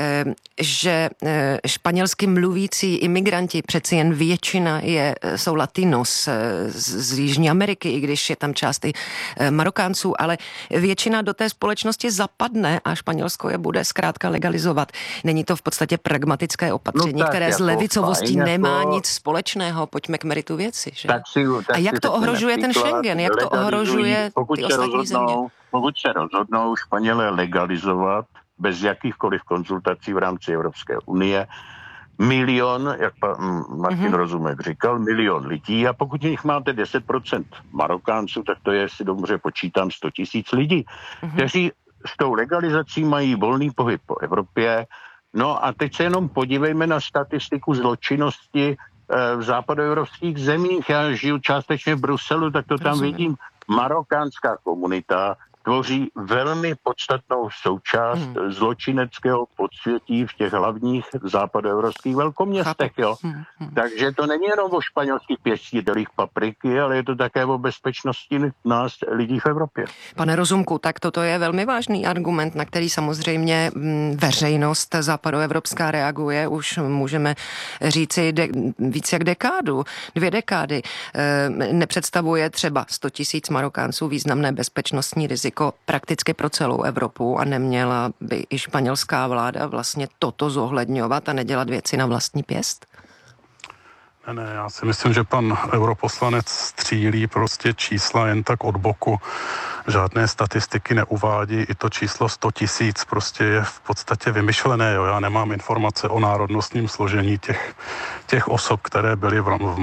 že španělsky mluvící imigranti, přeci jen většina jsou Latinos z Jižní Ameriky, i když je tam část i Marokánců, ale většina do té společnosti zapadne a Španělsko je bude zkrátka legalizovat. Není to v podstatě pragmatické opatření, které s levicovostí nemá nic společného. Pojďme k meritu věci. Že? A jak to ohrožuje ten Schengen? Jak to ohrožuje ty ostatní země? Pokud se rozhodnou Španělé legalizovat bez jakýchkoliv konzultací v rámci Evropské unie 1 milion, jak Martin Rozumek říkal, 1 milion lidí, a pokud jich máte 10% Marokánců, tak to je, si dobře počítám, 100 000 lidí, kteří s tou legalizací mají volný pohyb po Evropě. No a teď se jenom podívejme na statistiku zločinnosti v západoevropských zemích. Já žiju částečně v Bruselu, tak to tam vidím. Marokánská komunita tvoří velmi podstatnou součást zločineckého podsvětí v těch hlavních západoevropských velkoměstech. Jo? Takže to není jenom o španělských pěstitelích papriky, ale je to také o bezpečnosti nás lidí v Evropě. Pane Rozumku, tak toto je velmi vážný argument, na který samozřejmě veřejnost západoevropská reaguje. Už můžeme říci víc jak dekádu, 2 dekády. Nepředstavuje třeba 100 000 Marokánců významné bezpečnostní riziko prakticky pro celou Evropu a neměla by i španělská vláda vlastně toto zohledňovat a nedělat věci na vlastní pěst? Ne, já si myslím, že pan europoslanec střílí prostě čísla jen tak od boku. Žádné statistiky neuvádí, i to číslo 100 000 prostě je v podstatě vymyšlené. Jo. Já nemám informace o národnostním složení těch osob, které byly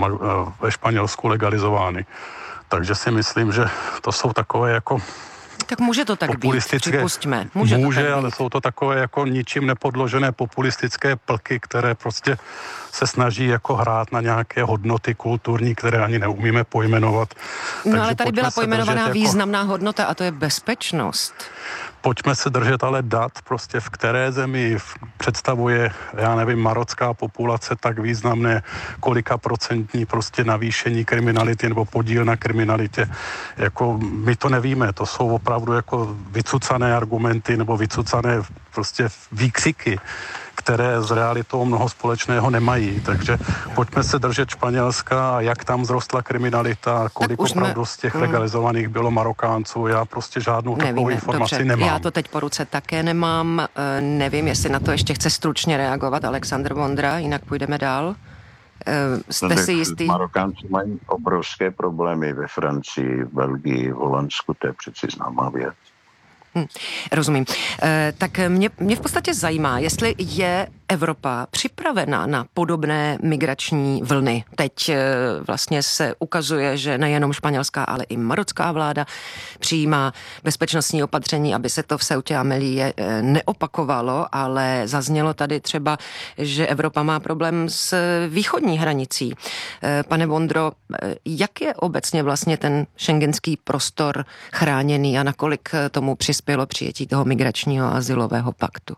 ve Španělsku legalizovány. Takže si myslím, že to jsou takové jako... Tak může to tak být, připustíme. Může, ale jsou to takové jako ničím nepodložené populistické plky, které prostě se snaží jako hrát na nějaké hodnoty kulturní, které ani neumíme pojmenovat. No ale tady byla pojmenovaná významná hodnota a to je bezpečnost. Pojďme se držet ale dat, prostě v které zemi představuje, já nevím, marocká populace tak významné, kolika procentní prostě navýšení kriminality nebo podíl na kriminalitě. Jako my to nevíme, to jsou opravdu jako vycucané argumenty nebo vycucané prostě výkřiky, které s realitou mnoho společného nemají. Takže pojďme se držet Španělska, jak tam vzrostla kriminalita, kolik opravdu z těch legalizovaných bylo Marokánců. Já prostě žádnou takovou informaci nemám. Já to teď po ruce také nemám. Nevím, jestli na to ještě chce stručně reagovat Alexandr Vondra, jinak půjdeme dál. Jste si jistý? Marokánci mají obrovské problémy ve Francii, v Belgii, v Holandsku, to je přeci známá věc. Rozumím. Tak mě v podstatě zajímá, jestli je Evropa připravena na podobné migrační vlny? Teď vlastně se ukazuje, že nejenom španělská, ale i marocká vláda přijímá bezpečnostní opatření, aby se to v Ceutě a Melille neopakovalo, ale zaznělo tady třeba, že Evropa má problém s východní hranicí. Pane Vondro, jak je obecně vlastně ten schengenský prostor chráněný a nakolik tomu přispělo přijetí toho migračního a azylového paktu?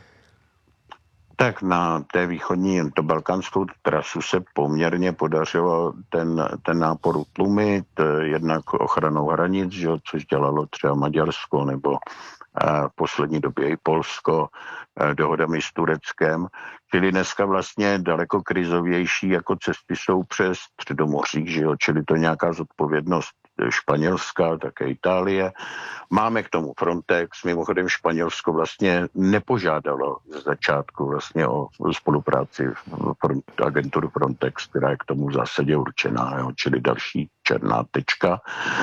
Tak na té východní, to balkánskou trasu se poměrně podařilo ten nápor utlumit, jednak ochranou hranic, že, což dělalo třeba Maďarsko nebo v poslední době i Polsko, dohodami s Tureckem. Čili dneska vlastně daleko krizovější jako cesty jsou přes Středomoří, že jo? Čili to je nějaká zodpovědnost Španělska, také Itálie. Máme k tomu Frontex, mimochodem Španělsko vlastně nepožádalo ze začátku vlastně o spolupráci agenturu Frontex, která je k tomu v zásadě určená, jo? Čili další černá tečka.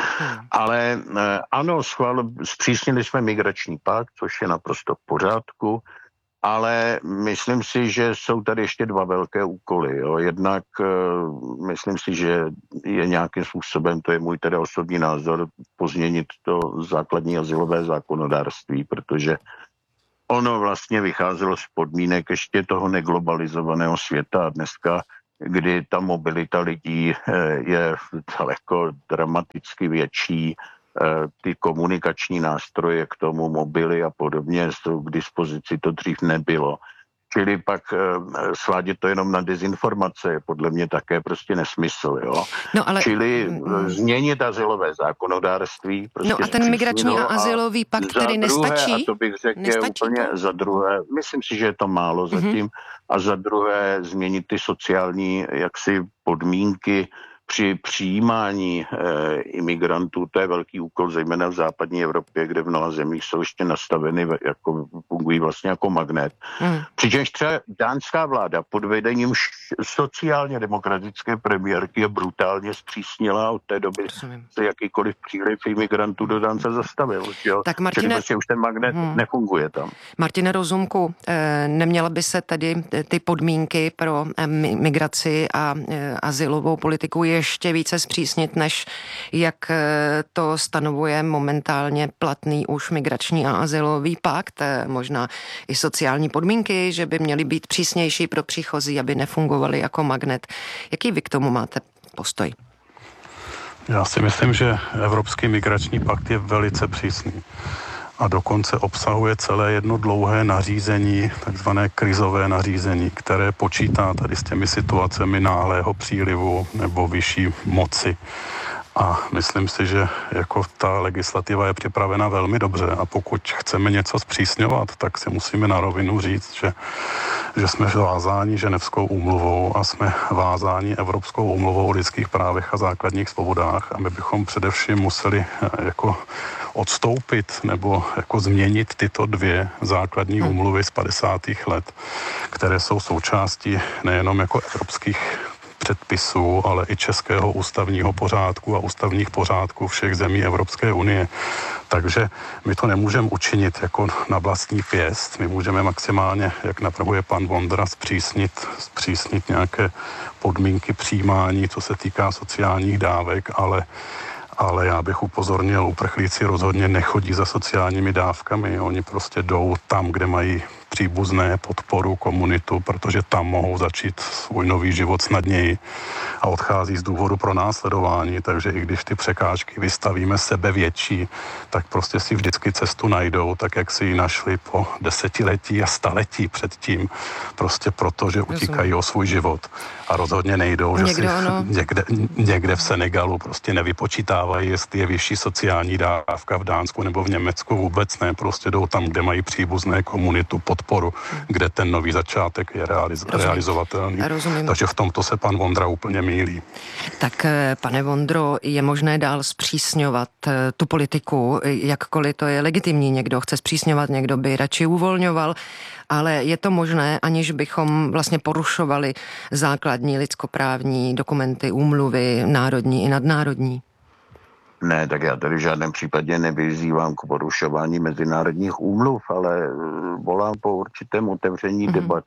Ale ano, zpřísnili jsme migrační pakt, což je naprosto v pořádku, ale myslím si, že jsou tady ještě dva velké úkoly. Jo. Jednak myslím si, že je nějakým způsobem, to je můj tedy osobní názor, pozměnit to základní azylové zákonodárství, protože ono vlastně vycházelo z podmínek ještě toho neglobalizovaného světa a dneska, kdy ta mobilita lidí je daleko dramaticky větší, ty komunikační nástroje k tomu, mobily a podobně jsou k dispozici, to dřív nebylo. Čili pak svádět to jenom na dezinformace je podle mě také prostě nesmysl. Jo? No, ale... Čili změnit azylové zákonodárství. Prostě no a ten migrační a azylový pakt tedy nestačí? A to bych řekl úplně to? Za druhé, myslím si, že je to málo zatím, a za druhé změnit ty sociální jaksi podmínky při přijímání imigrantů. To je velký úkol, zejména v západní Evropě, kde v mnoha zemích jsou ještě nastaveny, jako, fungují vlastně jako magnet. Přičemž třeba dánská vláda pod vedením sociálně demokratické premiérky je brutálně zpřísnila, od té doby se jakýkoliv příliv imigrantů do Dánce zastavil. Jo? Tak Martine, čili prostě už ten magnet nefunguje tam. Martine Rozumku, neměla by se tedy ty podmínky pro migraci a azylovou politiku ještě více zpřísnit, než jak to stanovuje momentálně platný už migrační a azylový pakt, možná i sociální podmínky, že by měly být přísnější pro příchozí, aby nefungovaly jako magnet. Jaký vy k tomu máte postoj? Já si myslím, že Evropský migrační pakt je velice přísný a dokonce obsahuje celé jedno dlouhé nařízení, takzvané krizové nařízení, které počítá tady s těmi situacemi náhlého přílivu nebo vyšší moci. A myslím si, že jako ta legislativa je připravena velmi dobře a pokud chceme něco zpřísňovat, tak si musíme na rovinu říct, že jsme vázáni Ženevskou úmluvou a jsme vázáni Evropskou úmluvou o lidských právech a základních svobodách a my bychom především museli jako odstoupit nebo jako změnit tyto dvě základní úmluvy z 50. let, které jsou součástí nejenom jako evropských předpisů, ale i českého ústavního pořádku a ústavních pořádků všech zemí Evropské unie. Takže my to nemůžeme učinit jako na vlastní pěst. My můžeme maximálně, jak navrhuje pan Vondra, zpřísnit nějaké podmínky přijímání, co se týká sociálních dávek, ale já bych upozornil, uprchlíci rozhodně nechodí za sociálními dávkami. Oni prostě jdou tam, kde mají příbuzné, podporu, komunitu, protože tam mohou začít svůj nový život snadněji a odchází z důvodu pronásledování, takže i když ty překážky vystavíme sebe větší, tak prostě si vždycky cestu najdou, tak jak si ji našli po desetiletí a staletí předtím, prostě proto, že utíkají o svůj život a rozhodně nejdou, že si někde v Senegalu prostě nevypočítávají, jestli je vyšší sociální dávka v Dánsku nebo v Německu, vůbec ne, prostě jdou tam, kde mají příbuzné komunitu, podporu, kde ten nový začátek je realizovatelný. Rozumím. Takže v tomto se pan Vondra úplně mýlí. Tak, pane Vondro, je možné dál zpřísňovat tu politiku, jakkoliv to je legitimní. Někdo chce zpřísňovat, někdo by radši uvolňoval, ale je to možné, aniž bychom vlastně porušovali základní lidskoprávní dokumenty, úmluvy, národní i nadnárodní? Ne, tak já tady v žádném případě nevyzývám k porušování mezinárodních úmluv, ale volám po určitém otevření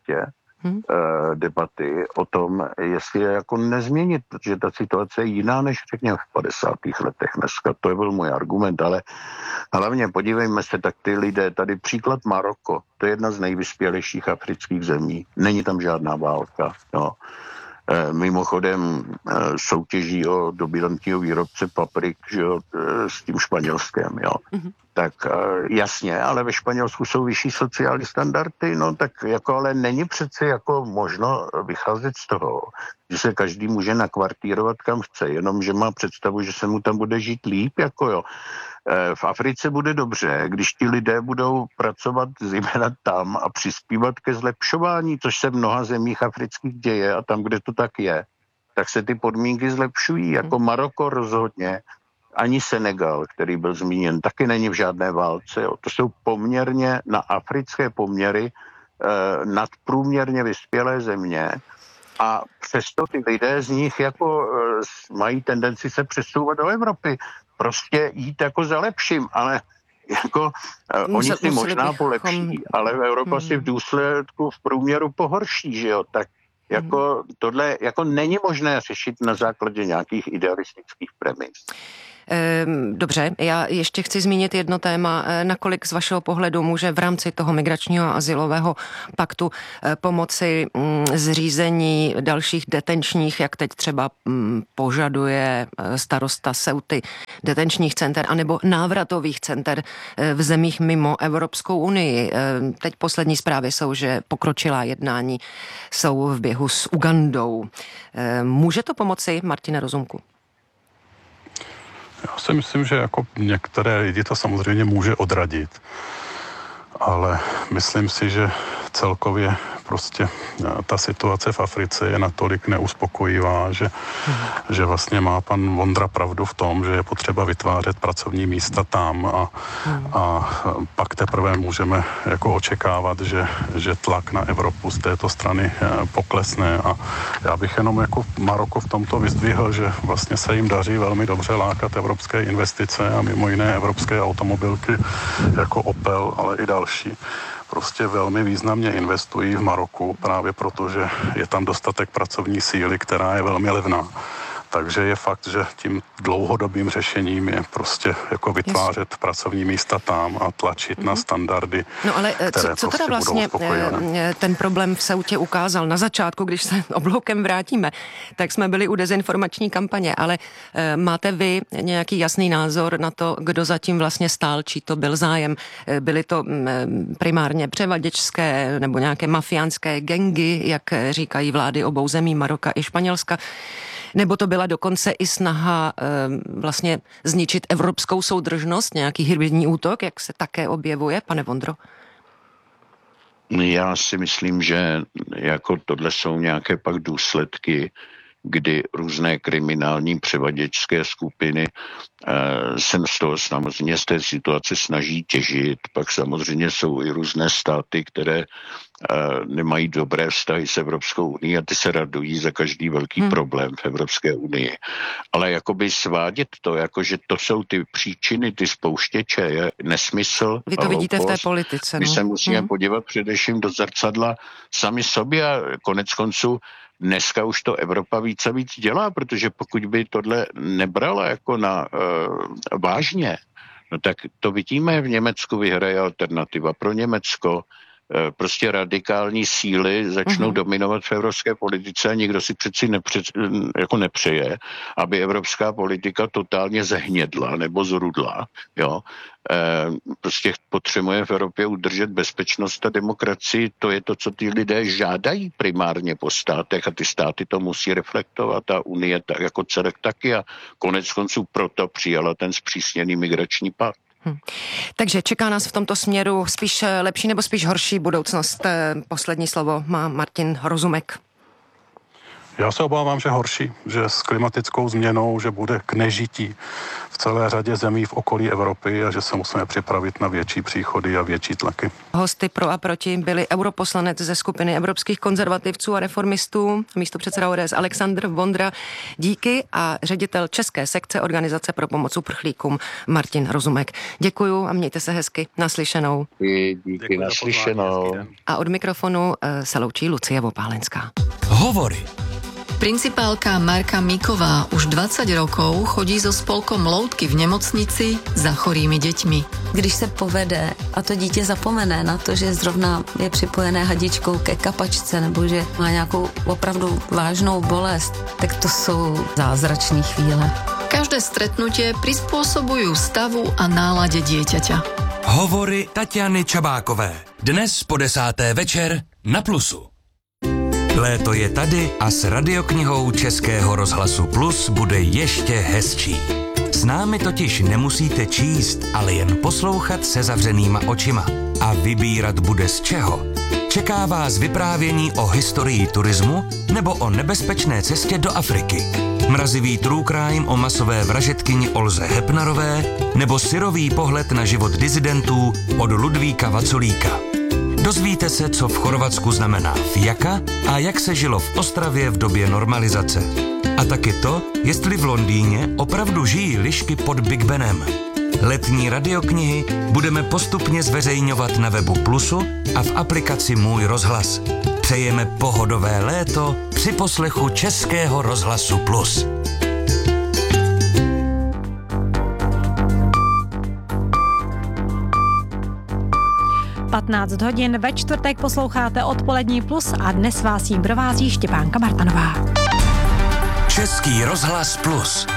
debaty o tom, jestli je jako nezměnit, protože ta situace je jiná než řekněme v 50. letech dneska. To je byl můj argument, ale hlavně podívejme se, tak ty lidé, tady příklad Maroko, to je jedna z nejvyspělejších afrických zemí, není tam žádná válka, no. Mimochodem soutěží o dominantního výrobce paprik, že jo, s tím Španělskem, jo. Tak jasně, ale ve Španělsku jsou vyšší sociální standardy, no tak jako ale není přece jako možno vycházet z toho, že se každý může nakvartírovat kam chce, jenom že má představu, že se mu tam bude žít líp, jako jo. V Africe bude dobře, když ti lidé budou pracovat zejména tam a přispívat ke zlepšování, což se v mnoha zemích afrických děje a tam, kde to tak je, tak se ty podmínky zlepšují, jako Maroko rozhodně, ani Senegal, který byl zmíněn, taky není v žádné válce. Jo. To jsou poměrně na africké poměry nadprůměrně vyspělé země a přesto ty lidé z nich jako mají tendenci se přesouvat do Evropy. Prostě jít jako za lepším, ale jako oni si možná polepší, ale Evropa si v důsledku v průměru pohorší, že jo, tak jako tohle jako není možné řešit na základě nějakých idealistických premis. Dobře, já ještě chci zmínit jedno téma, nakolik z vašeho pohledu může v rámci toho migračního a azylového paktu pomoci zřízení dalších detenčních, jak teď třeba požaduje starosta Ceuty, detenčních center, anebo návratových center v zemích mimo Evropskou unii. Teď poslední zprávy jsou, že pokročilá jednání jsou v běhu s Ugandou. Může to pomoci, Martine Rozumku? Já si myslím, že jako některé lidi to samozřejmě může odradit, ale myslím si, že celkově prostě ta situace v Africe je natolik neuspokojivá, že vlastně má pan Vondra pravdu v tom, že je potřeba vytvářet pracovní místa tam a pak teprve můžeme jako očekávat, že tlak na Evropu z této strany poklesne a já bych jenom jako Maroko v tomto vyzdvihl, že vlastně se jim daří velmi dobře lákat evropské investice a mimo jiné evropské automobilky jako Opel, ale i další. Prostě velmi významně investují v Maroku právě proto, že je tam dostatek pracovní síly, která je velmi levná. Takže je fakt, že tím dlouhodobým řešením je prostě jako vytvářet pracovní místa tam a tlačit na standardy, no ale které co teda vlastně ten problém v Ceutě ukázal na začátku, když se obloukem vrátíme, tak jsme byli u dezinformační kampaně, ale máte vy nějaký jasný názor na to, kdo zatím vlastně stál, či to byl zájem? Byly to primárně převaděčské nebo nějaké mafiánské gangy, jak říkají vlády obou zemí, Maroka i Španělska? Nebo to byla dokonce i snaha vlastně zničit evropskou soudržnost, nějaký hybridní útok, jak se také objevuje, pane Vondro? Já si myslím, že jako tohle jsou nějaké pak důsledky, kdy různé kriminální převaděčské skupiny se z toho samozřejmě z té situace snaží těžit. Pak samozřejmě jsou i různé státy, které nemají dobré vztahy s Evropskou unii a ty se radují za každý velký problém v Evropské unii. Ale jakoby svádět to, jakože to jsou ty příčiny, ty spouštěče, je nesmysl. Vy to vidíte v té politice. My se musíme podívat především do zrcadla sami sobě a konec konců dneska už to Evropa víc a víc dělá, protože pokud by tohle nebrala jako na vážně, no tak to vidíme, v Německu vyhraje alternativa pro Německo, prostě radikální síly začnou dominovat v evropské politice a nikdo si přeci nepřeje, aby evropská politika totálně zehnědla nebo zrudla. Jo? Prostě potřebuje v Evropě udržet bezpečnost a demokracii. To je to, co ty lidé žádají primárně po státech a ty státy to musí reflektovat a Unie tak jako celek taky a konec konců proto přijala ten zpřísněný migrační pakt. Takže čeká nás v tomto směru spíš lepší nebo spíš horší budoucnost? Poslední slovo má Martin Rozumek. Já se obávám, že horší, že s klimatickou změnou, že bude k nežití v celé řadě zemí v okolí Evropy a že se musíme připravit na větší příchody a větší tlaky. Hosty pro a proti byli europoslanec ze skupiny evropských konzervativců a reformistů, místopředseda ODS Alexandr Vondra, díky, a ředitel české sekce Organizace pro pomoc uprchlíkům Martin Rozumek. Děkuju a mějte se hezky. Naslyšenou. Díky, naslyšenou. A od mikrofonu se loučí Lucie Vopálenská. Hovory. Principálka Marka Miková už 20 rokov chodí so spolkom Loutky v nemocnici za chorými deťmi. Když se povede a to dítě zapomene na to, že zrovna je připojené hadičkou ke kapačce nebo že má nějakou opravdu vážnou bolest, tak to jsou zázračné chvíle. Každé stretnutie prispôsobujú stavu a nálade dieťaťa. Hovory Tatiany Čabákové. Dnes po 10. večer na Plusu. Léto je tady a s radioknihou Českého rozhlasu Plus bude ještě hezčí. S námi totiž nemusíte číst, ale jen poslouchat se zavřenýma očima. A vybírat bude z čeho. Čeká vás vyprávění o historii turismu nebo o nebezpečné cestě do Afriky. Mrazivý true crime o masové vražedkyni Olze Hepnarové nebo syrový pohled na život disidentů od Ludvíka Vaculíka. Dozvíte se, co v Chorvatsku znamená fijaka a jak se žilo v Ostravě v době normalizace. A taky to, jestli v Londýně opravdu žijí lišky pod Big Benem. Letní radioknihy budeme postupně zveřejňovat na webu Plusu a v aplikaci Můj rozhlas. Přejeme pohodové léto při poslechu Českého rozhlasu Plus. Patnáct hodin ve čtvrtek posloucháte Odpolední Plus a dnes vás jím provází Štěpánka Martanová. Český rozhlas Plus.